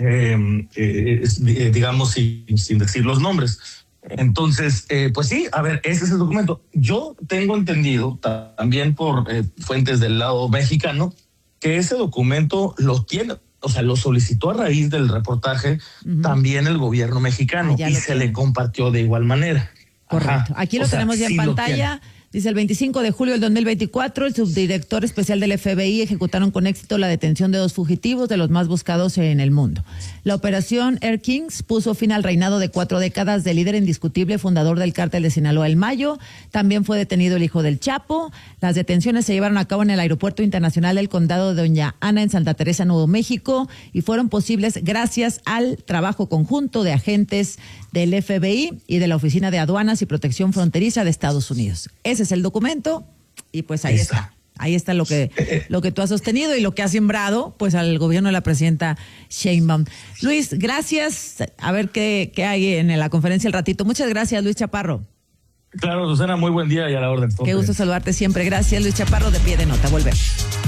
eh, eh, eh, digamos, sin, sin decir los nombres. Entonces, eh, pues sí, a ver, ese es el documento. Yo tengo entendido también por eh, fuentes del lado mexicano que ese documento lo tiene, o sea, lo solicitó a raíz del reportaje uh-huh. también el gobierno mexicano ah, y se tiene. le compartió de igual manera. Correcto. Ajá. Aquí lo o tenemos sea, ya en sí pantalla. Dice, el veinticinco de julio del dos mil veinticuatro, el subdirector especial del F B I ejecutaron con éxito la detención de dos fugitivos de los más buscados en el mundo. La operación Air Kings puso fin al reinado de cuatro décadas del líder indiscutible fundador del cártel de Sinaloa, El Mayo. También fue detenido el hijo del Chapo. Las detenciones se llevaron a cabo en el Aeropuerto Internacional del Condado de Doña Ana en Santa Teresa, Nuevo México, y fueron posibles gracias al trabajo conjunto de agentes del F B I y de la Oficina de Aduanas y Protección Fronteriza de Estados Unidos. Ese es el documento y pues ahí está. está. Ahí está lo que lo que tú has sostenido y lo que has sembrado pues al gobierno de la presidenta Sheinbaum. Luis, gracias. A ver qué, qué hay en la conferencia el ratito. Muchas gracias, Luis Chaparro. Claro, Susana, muy buen día y a la orden. Qué gusto saludarte siempre. Gracias, Luis Chaparro, de Pie de Nota. Volvemos.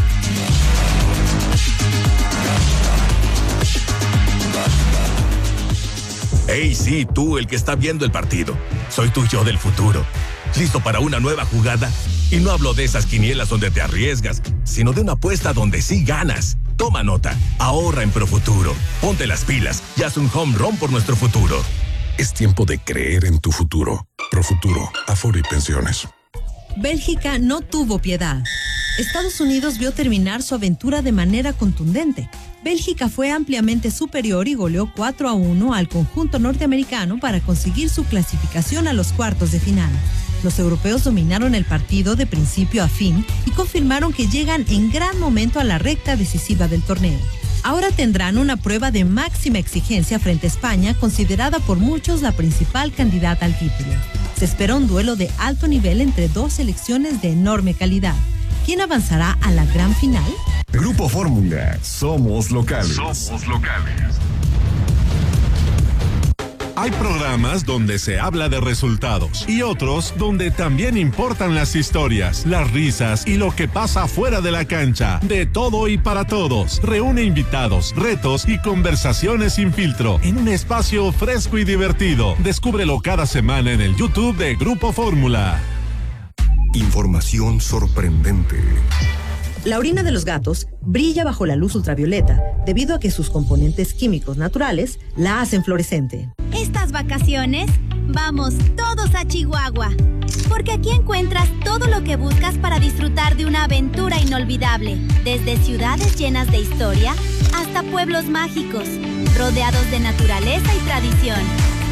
Hey, sí, tú, el que está viendo el partido. Soy tu yo del futuro. ¿Listo para una nueva jugada? Y no hablo de esas quinielas donde te arriesgas, sino de una apuesta donde sí ganas. Toma nota, ahorra en Profuturo. Ponte las pilas y haz un home run por nuestro futuro. Es tiempo de creer en tu futuro. Profuturo, Afore y Pensiones. Bélgica no tuvo piedad. Estados Unidos vio terminar su aventura de manera contundente. Bélgica fue ampliamente superior y goleó cuatro a uno al conjunto norteamericano para conseguir su clasificación a los cuartos de final. Los europeos dominaron el partido de principio a fin y confirmaron que llegan en gran momento a la recta decisiva del torneo. Ahora tendrán una prueba de máxima exigencia frente a España, considerada por muchos la principal candidata al título. Se espera un duelo de alto nivel entre dos selecciones de enorme calidad. ¿Quién avanzará a la gran final? Grupo Fórmula, somos locales. Somos locales. Hay programas donde se habla de resultados y otros donde también importan las historias, las risas y lo que pasa fuera de la cancha. De todo y para todos. Reúne invitados, retos y conversaciones sin filtro en un espacio fresco y divertido. Descúbrelo cada semana en el YouTube de Grupo Fórmula. Información sorprendente, La orina de los gatos brilla bajo la luz ultravioleta debido a que sus componentes químicos naturales la hacen fluorescente. Estas vacaciones, vamos todos a Chihuahua, porque aquí encuentras todo lo que buscas para disfrutar de una aventura inolvidable, desde ciudades llenas de historia hasta pueblos mágicos, rodeados de naturaleza y tradición.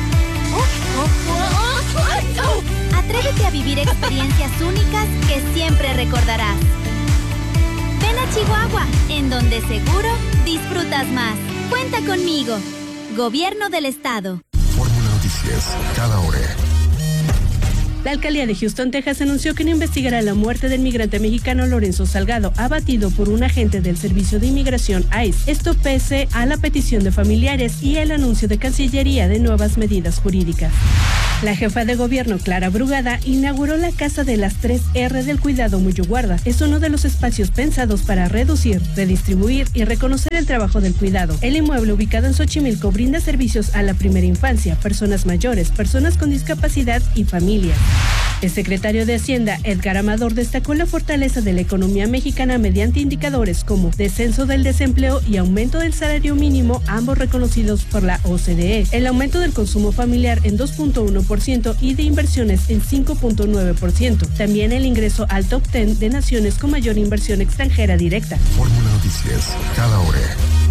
Atrévete a vivir experiencias únicas que siempre recordarás. Ven a Chihuahua, en donde seguro disfrutas más. Cuenta conmigo. Gobierno del Estado. Fórmula Noticias, cada hora. La alcaldía de Houston, Texas, anunció que no investigará la muerte del migrante mexicano Lorenzo Salgado, abatido por un agente del Servicio de Inmigración I C E. Esto pese a la petición de familiares y el anuncio de Cancillería de nuevas medidas jurídicas. La jefa de gobierno, Clara Brugada, inauguró la Casa de las tres R del Cuidado Muyo Guarda. Es uno de los espacios pensados para reducir, redistribuir y reconocer el trabajo del cuidado. El inmueble, ubicado en Xochimilco, brinda servicios a la primera infancia, personas mayores, personas con discapacidad y familias. El secretario de Hacienda, Edgar Amador, destacó la fortaleza de la economía mexicana mediante indicadores como descenso del desempleo y aumento del salario mínimo, ambos reconocidos por la O C D E. El aumento del consumo familiar en dos punto uno por ciento y de inversiones en cinco punto nueve por ciento. También el ingreso al top diez de naciones con mayor inversión extranjera directa. Fórmula Noticias, cada hora.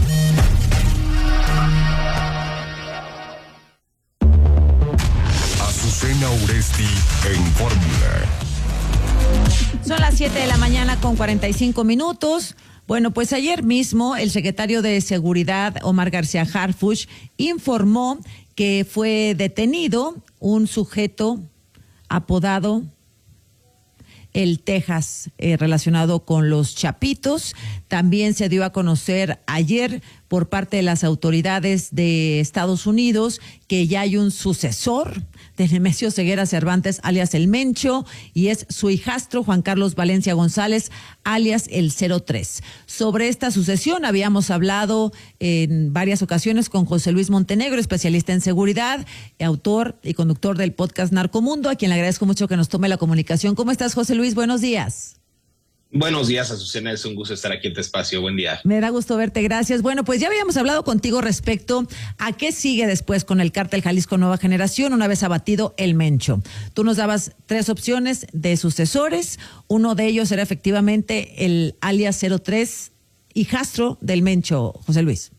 Azucena Uresti en Fórmula. Son las siete de la mañana con cuarenta y cinco minutos. Bueno, pues ayer mismo el secretario de Seguridad, Omar García Harfuch, informó que fue detenido un sujeto apodado el Texas, eh, relacionado con los Chapitos. También se dio a conocer ayer por parte de las autoridades de Estados Unidos que ya hay un sucesor de Nemesio Ceguera Cervantes, alias El Mencho, y es su hijastro Juan Carlos Valencia González, alias El cero tres. Sobre esta sucesión habíamos hablado en varias ocasiones con José Luis Montenegro, especialista en seguridad, autor y conductor del podcast Narcomundo, a quien le agradezco mucho que nos tome la comunicación. ¿Cómo estás, José Luis? Buenos días. Buenos días, Azucena, es un gusto estar aquí en tu espacio. Buen día. Me da gusto verte, gracias. Bueno, pues ya habíamos hablado contigo respecto a qué sigue después con el cártel Jalisco Nueva Generación una vez abatido El Mencho. Tú nos dabas tres opciones de sucesores, uno de ellos era efectivamente el alias cero tres, hijastro del Mencho, José Luis.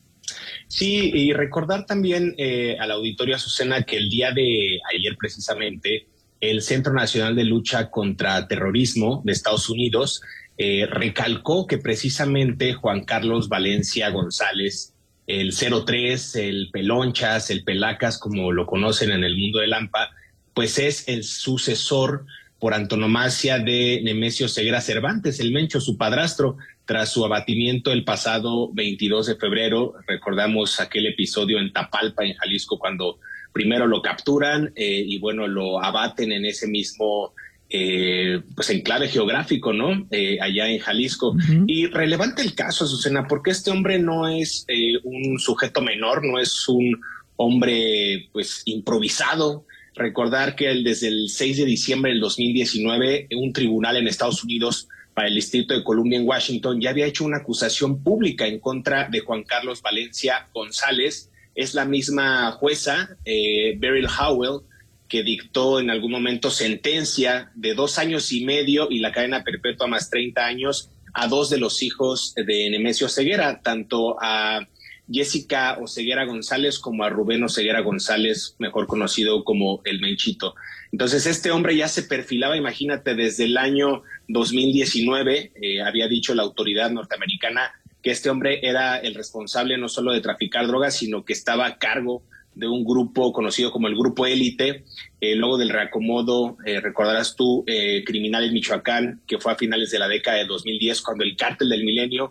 Sí, y recordar también eh, al auditorio, Azucena, que el día de ayer precisamente el Centro Nacional de Lucha contra Terrorismo de Estados Unidos eh, recalcó que precisamente Juan Carlos Valencia González, el cero tres, el Pelonchas, el Pelacas, como lo conocen en el mundo del AMPA, pues es el sucesor por antonomasia de Nemesio Ceguera Cervantes, el Mencho, su padrastro, tras su abatimiento el pasado veintidós de febrero. Recordamos aquel episodio en Tapalpa, en Jalisco, cuando primero lo capturan eh, y bueno, lo abaten en ese mismo eh, pues enclave geográfico, ¿no? Eh, allá en Jalisco. Uh-huh. Y relevante el caso, Azucena, porque este hombre no es eh, un sujeto menor, no es un hombre pues improvisado. Recordar que el, desde el seis de diciembre del dos mil diecinueve, un tribunal en Estados Unidos para el Distrito de Columbia en Washington ya había hecho una acusación pública en contra de Juan Carlos Valencia González. Es la misma jueza, eh, Beryl Howell, que dictó en algún momento sentencia de dos años y medio y la cadena perpetua más treinta años a dos de los hijos de Nemesio Ceguera, tanto a Jessica Oseguera González como a Rubén Oseguera González, mejor conocido como El Menchito. Entonces este hombre ya se perfilaba, imagínate, desde el año dos mil diecinueve, eh, había dicho la autoridad norteamericana que este hombre era el responsable no solo de traficar drogas, sino que estaba a cargo de un grupo conocido como el Grupo Élite, eh, luego del reacomodo, eh, recordarás tú, eh, criminal en Michoacán, que fue a finales de la década de dos mil diez, cuando el Cártel del Milenio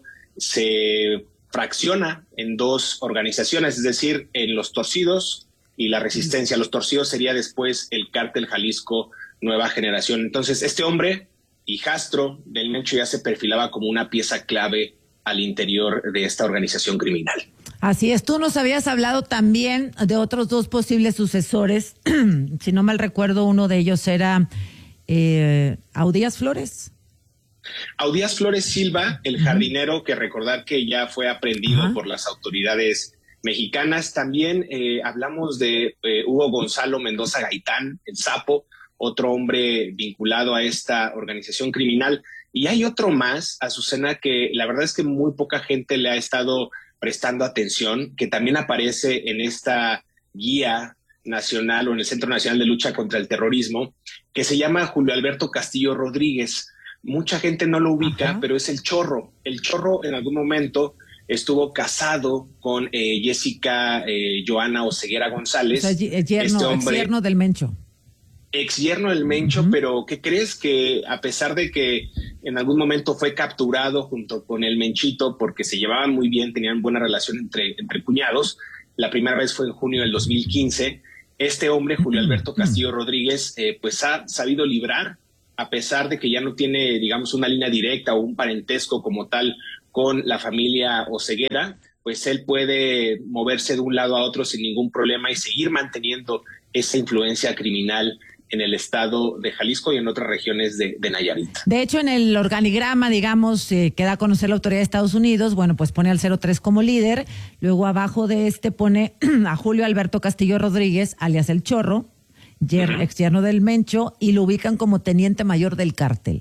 se fracciona en dos organizaciones, es decir, en los Torcidos y la Resistencia. Los Torcidos sería después el Cártel Jalisco Nueva Generación. Entonces, este hombre, hijastro del Mencho, ya se perfilaba como una pieza clave al interior de esta organización criminal. Así es, tú nos habías hablado también de otros dos posibles sucesores, si no mal recuerdo, uno de ellos era eh, Audías Flores. Audías Flores Silva, el jardinero, que recordar que ya fue aprehendido uh-huh. por las autoridades mexicanas. También eh, hablamos de eh, Hugo Gonzalo Mendoza Gaitán, el Sapo, otro hombre vinculado a esta organización criminal. Y hay otro más, Azucena, que la verdad es que muy poca gente le ha estado prestando atención, que también aparece en esta guía nacional o en el Centro Nacional de Lucha contra el Terrorismo, que se llama Julio Alberto Castillo Rodríguez. Mucha gente no lo ubica, Ajá. pero es el Chorro. El Chorro en algún momento estuvo casado con eh, Jessica eh, Joana Oseguera González. O sea, yerno, este hombre, ex yerno del Mencho. Ex yerno del Mencho, uh-huh. pero ¿qué crees? Que a pesar de que en algún momento fue capturado junto con el Menchito porque se llevaban muy bien, tenían buena relación entre, entre cuñados, la primera vez fue en junio del dos mil quince, este hombre, Julio Alberto Castillo Rodríguez, eh, pues ha sabido librar, a pesar de que ya no tiene, digamos, una línea directa o un parentesco como tal con la familia Oseguera, pues él puede moverse de un lado a otro sin ningún problema y seguir manteniendo esa influencia criminal en el estado de Jalisco y en otras regiones de, de Nayarit. De hecho, en el organigrama, digamos, eh, que da a conocer la autoridad de Estados Unidos, bueno, pues pone al cero tres como líder, luego abajo de este pone a Julio Alberto Castillo Rodríguez, alias El Chorro, yer, uh-huh. ex yerno del Mencho, y lo ubican como teniente mayor del cártel.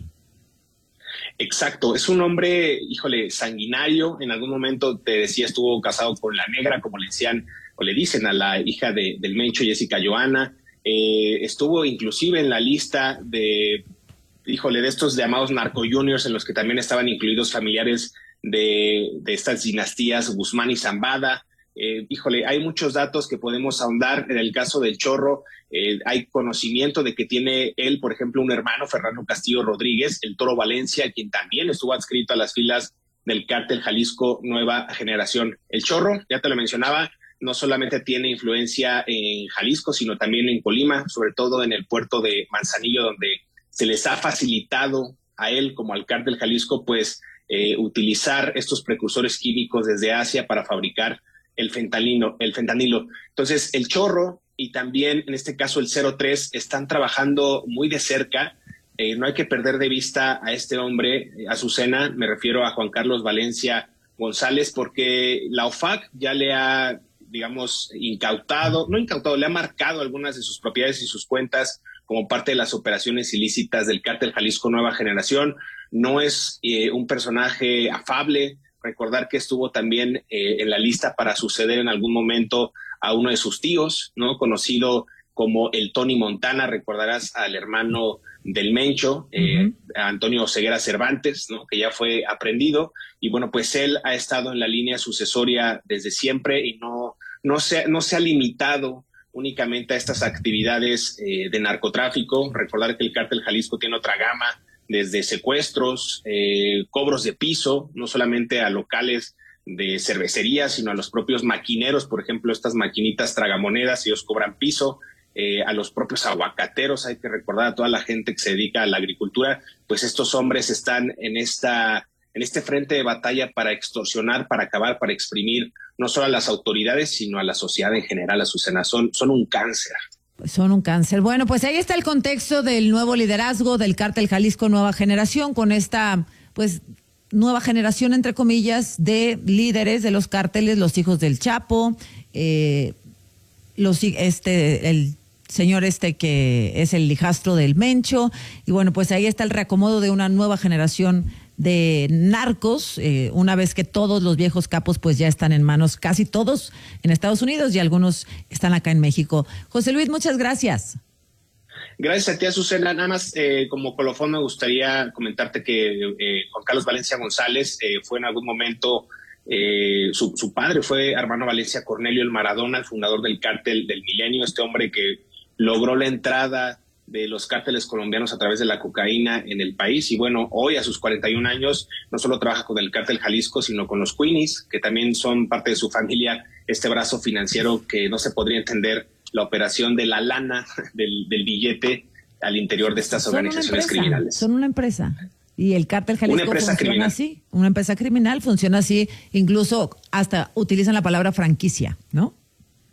Exacto, es un hombre, híjole, sanguinario. En algún momento te decía, estuvo casado con la negra, como le decían o le dicen a la hija de, del Mencho, Jessica Joana. Eh, estuvo inclusive en la lista de, híjole, de estos llamados narco juniors, en los que también estaban incluidos familiares de, de estas dinastías Guzmán y Zambada. Eh, híjole, hay muchos datos que podemos ahondar. En el caso del Chorro, eh, hay conocimiento de que tiene él, por ejemplo, un hermano, Fernando Castillo Rodríguez, el Toro Valencia, quien también estuvo adscrito a las filas del cártel Jalisco Nueva Generación. El Chorro, ya te lo mencionaba, no solamente tiene influencia en Jalisco, sino también en Colima, sobre todo en el puerto de Manzanillo, donde se les ha facilitado a él, como al cártel Jalisco, pues eh, utilizar estos precursores químicos desde Asia para fabricar el fentanilo, el fentanilo. Entonces, el Chorro y también, en este caso, el cero tres están trabajando muy de cerca. Eh, no hay que perder de vista a este hombre, Azucena, me refiero a Juan Carlos Valencia González, porque la O F A C ya le ha, digamos, incautado, no incautado, le ha marcado algunas de sus propiedades y sus cuentas como parte de las operaciones ilícitas del cártel Jalisco Nueva Generación. No es eh, un personaje afable. Recordar que estuvo también eh, en la lista para suceder en algún momento a uno de sus tíos, ¿no? Conocido como el Tony Montana. Recordarás al hermano del Mencho, eh, uh-huh. a Antonio Oseguera Cervantes, ¿no? Que ya fue aprehendido. Y bueno, pues él ha estado en la línea sucesoria desde siempre y no, no, se, no se ha limitado únicamente a estas actividades eh, de narcotráfico. Recordar que el cártel Jalisco tiene otra gama, desde secuestros, eh, cobros de piso, no solamente a locales de cervecería, sino a los propios maquineros, por ejemplo, estas maquinitas tragamonedas, ellos cobran piso, eh, a los propios aguacateros. Hay que recordar a toda la gente que se dedica a la agricultura, pues estos hombres están en esta, en este frente de batalla para extorsionar, para acabar, para exprimir no solo a las autoridades, sino a la sociedad en general. Azucena, son, son un cáncer. Son un cáncer. Bueno, pues ahí está el contexto del nuevo liderazgo del cártel Jalisco Nueva Generación, con esta, pues, nueva generación, entre comillas, de líderes de los cárteles, los hijos del Chapo, eh, los, este, el señor este que es el hijastro del Mencho, y bueno, pues ahí está el reacomodo de una nueva generación de narcos, eh, una vez que todos los viejos capos pues ya están en manos, casi todos en Estados Unidos y algunos están acá en México. José Luis, muchas gracias. Gracias a ti, Azucena. Nada más eh, como colofón me gustaría comentarte que eh, Juan Carlos Valencia González eh, fue en algún momento, eh, su, su padre fue Armando Valencia Cornelio el Maradona, el fundador del cártel del Milenio, este hombre que logró la entrada de los cárteles colombianos a través de la cocaína en el país. Y bueno, hoy a sus cuarenta y un años no solo trabaja con el cártel Jalisco, sino con los Queenies, que también son parte de su familia, este brazo financiero que no se podría entender la operación de la lana del, del billete al interior de estas son organizaciones criminales. Son una empresa. Y el cártel Jalisco funciona criminal. así, una empresa criminal funciona así, incluso hasta utilizan la palabra franquicia, ¿no?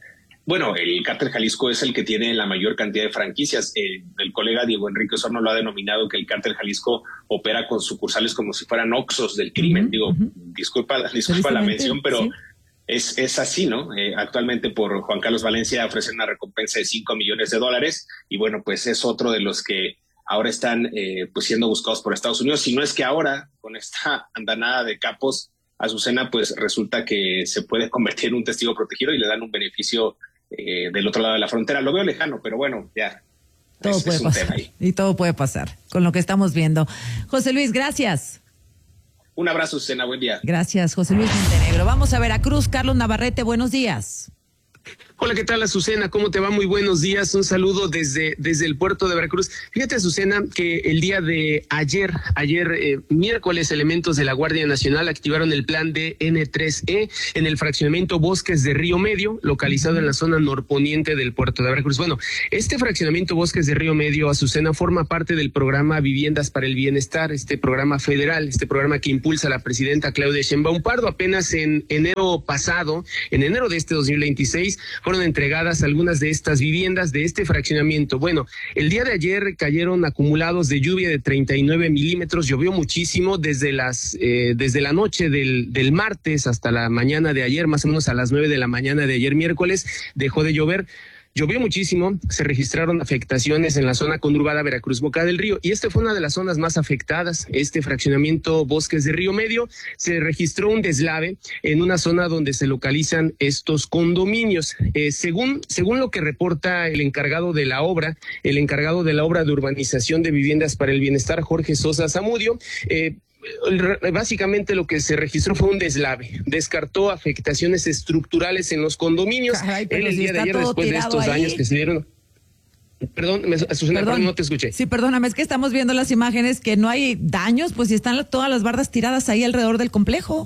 Bueno, el Cártel Jalisco es el que tiene la mayor cantidad de franquicias. Eh, el colega Diego Enrique Osorno lo ha denominado que el Cártel Jalisco opera con sucursales como si fueran oxxos del crimen. Uh-huh, Digo, uh-huh. disculpa, disculpa la mención, pero sí. es, es así, ¿no? Eh, actualmente por Juan Carlos Valencia ofrecen una recompensa de cinco millones de dólares y bueno, pues es otro de los que ahora están eh, pues siendo buscados por Estados Unidos. Si no es que ahora, con esta andanada de capos, Azucena pues resulta que se puede convertir en un testigo protegido y le dan un beneficio Eh, del otro lado de la frontera. Lo veo lejano, pero bueno, ya. Todo es, puede es pasar. Ahí. Y todo puede pasar con lo que estamos viendo. José Luis, gracias. Un abrazo, Susana. Buen día. Gracias, José Luis Montenegro. Vamos a Veracruz. Carlos Navarrete, buenos días. Hola, ¿qué tal, Azucena? ¿Cómo te va? Muy buenos días. Un saludo desde, desde el puerto de Veracruz. Fíjate, Azucena, que el día de ayer, ayer eh, miércoles, elementos de la Guardia Nacional activaron el plan de N tres E en el fraccionamiento Bosques de Río Medio, localizado en la zona norponiente del puerto de Veracruz. Bueno, este fraccionamiento Bosques de Río Medio, Azucena, forma parte del programa Viviendas para el Bienestar, este programa federal, este programa que impulsa la presidenta Claudia Sheinbaum Pardo. Apenas en enero pasado, en enero de este dos mil veintiséis, fueron entregadas algunas de estas viviendas de este fraccionamiento. Bueno, el día de ayer cayeron acumulados de lluvia de treinta y nueve milímetros, llovió muchísimo desde las eh, desde la noche del, del martes hasta la mañana de ayer, más o menos a las nueve de la mañana de ayer miércoles, dejó de llover. Llovió muchísimo, se registraron afectaciones en la zona conurbada Veracruz-Boca del Río y esta fue una de las zonas más afectadas. Este fraccionamiento Bosques de Río Medio, se registró un deslave en una zona donde se localizan estos condominios. Eh, según, según lo que reporta el encargado de la obra, el encargado de la obra de urbanización de viviendas para el bienestar, Jorge Sosa Zamudio, eh, básicamente lo que se registró fue un deslave, descartó afectaciones estructurales en los condominios. Caray, pero el si día de ayer, después de estos ahí. años que se dieron. Perdón, me, Susana, perdón, perdón, no te escuché. Sí, perdóname, es que estamos viendo las imágenes que no hay daños, pues si están todas las bardas tiradas ahí alrededor del complejo.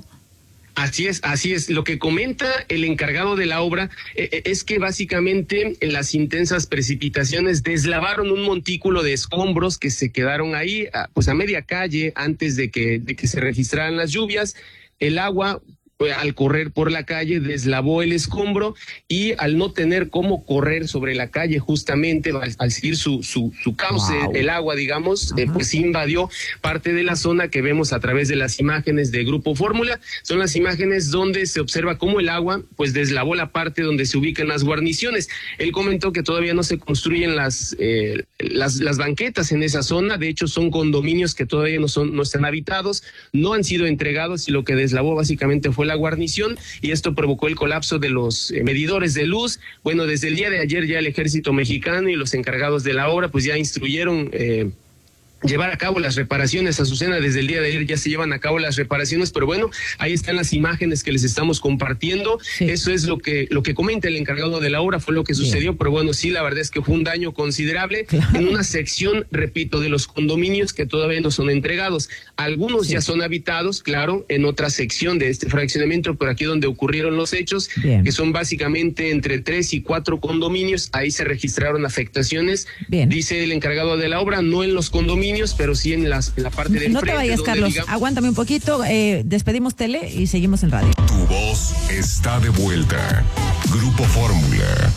Así es, así es. Lo que comenta el encargado de la obra eh, es que básicamente en las intensas precipitaciones deslavaron un montículo de escombros que se quedaron ahí, a, pues a media calle antes de que, de que se registraran las lluvias. El agua, al correr por la calle, deslavó el escombro y al no tener cómo correr sobre la calle justamente, al, al seguir su, su, su cauce, wow. el agua, digamos, eh, pues invadió parte de la zona que vemos a través de las imágenes de Grupo Fórmula. Son las imágenes donde se observa cómo el agua pues deslavó la parte donde se ubican las guarniciones. Él comentó que todavía no se construyen las, eh, las, las banquetas en esa zona. De hecho, son condominios que todavía no, son, no están habitados, no han sido entregados y lo que deslavó básicamente fue la guarnición y esto provocó el colapso de los eh, medidores de luz. Bueno, desde el día de ayer ya el Ejército Mexicano y los encargados de la obra pues ya instruyeron eh, llevar a cabo las reparaciones. Azucena, desde el día de ayer ya se llevan a cabo las reparaciones, pero bueno, ahí están las imágenes que les estamos compartiendo. Sí. Eso es lo que lo que comenta el encargado de la obra, fue lo que sucedió. Bien. Pero bueno, sí, la verdad es que fue un daño considerable, claro, en una sección, repito, de los condominios que todavía no son entregados. Algunos sí. ya son habitados, claro, en otra sección de este fraccionamiento, por aquí donde ocurrieron los hechos, Bien. que son básicamente entre tres y cuatro condominios. Ahí se registraron afectaciones. Bien. Dice el encargado de la obra, no en los condominios, pero sí en, las, en la parte de no enfrente. No te vayas, Carlos, digamos... aguántame un poquito, eh, despedimos tele y seguimos en radio. Tu voz está de vuelta. Grupo Fórmula.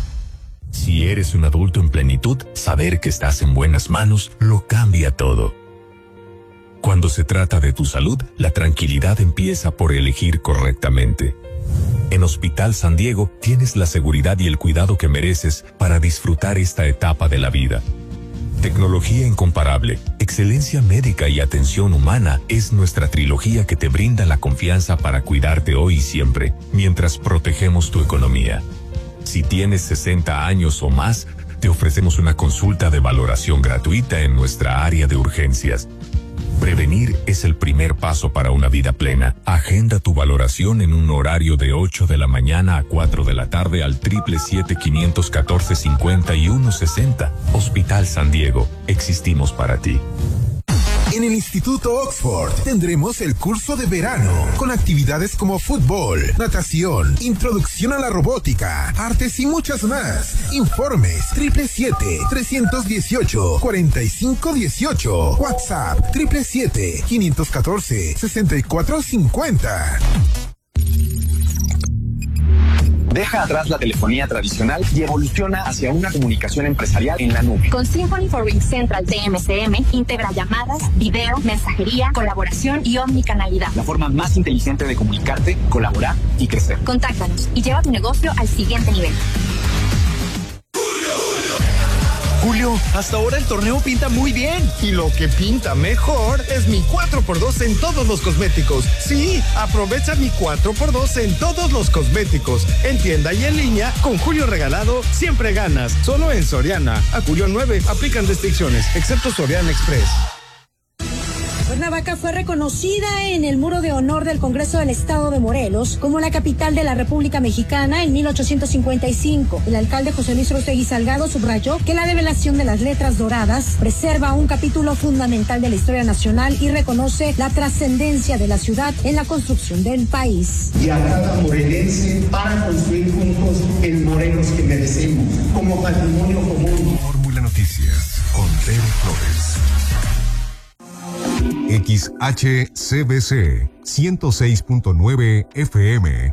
Si eres un adulto en plenitud, saber que estás en buenas manos lo cambia todo. Cuando se trata de tu salud, la tranquilidad empieza por elegir correctamente. En Hospital San Diego tienes la seguridad y el cuidado que mereces para disfrutar esta etapa de la vida. Tecnología incomparable, excelencia médica y atención humana es nuestra trilogía que te brinda la confianza para cuidarte hoy y siempre, mientras protegemos tu economía. Si tienes sesenta años o más, te ofrecemos una consulta de valoración gratuita en nuestra área de urgencias. Prevenir es el primer paso para una vida plena. Agenda tu valoración en un horario de ocho de la mañana a cuatro de la tarde al triple siete quinientos catorce cincuenta y uno sesenta. Hospital San Diego. Existimos para ti. En el Instituto Oxford tendremos el curso de verano con actividades como fútbol, natación, introducción a la robótica, artes y muchas más. Informes triple siete trescientos dieciocho cuarenta y cinco dieciocho. WhatsApp triple siete quinientos catorce sesenta y cuatro cincuenta. Deja atrás la telefonía tradicional y evoluciona hacia una comunicación empresarial en la nube. Con Symphony for RingCentral de M C M, integra llamadas, video, mensajería, colaboración y omnicanalidad. La forma más inteligente de comunicarte, colaborar y crecer. Contáctanos y lleva tu negocio al siguiente nivel. Julio, hasta ahora el torneo pinta muy bien. Y lo que pinta mejor es mi cuatro por dos en todos los cosméticos. Sí, aprovecha mi cuatro por dos en todos los cosméticos. En tienda y en línea, con Julio regalado, siempre ganas. Solo en Soriana. A Julio nueve, aplican restricciones, excepto Soriana Express. Cuernavaca fue reconocida en el Muro de Honor del Congreso del Estado de Morelos como la capital de la República Mexicana en mil ochocientos cincuenta y cinco. El alcalde José Luis Rostegui Salgado subrayó que la develación de las letras doradas preserva un capítulo fundamental de la historia nacional y reconoce la trascendencia de la ciudad en la construcción del país. Y a cada morelense para construir juntos el Morelos que merecemos como patrimonio común. Fórmula Noticias con Tere Flores. X H C B C ciento seis punto nueve F M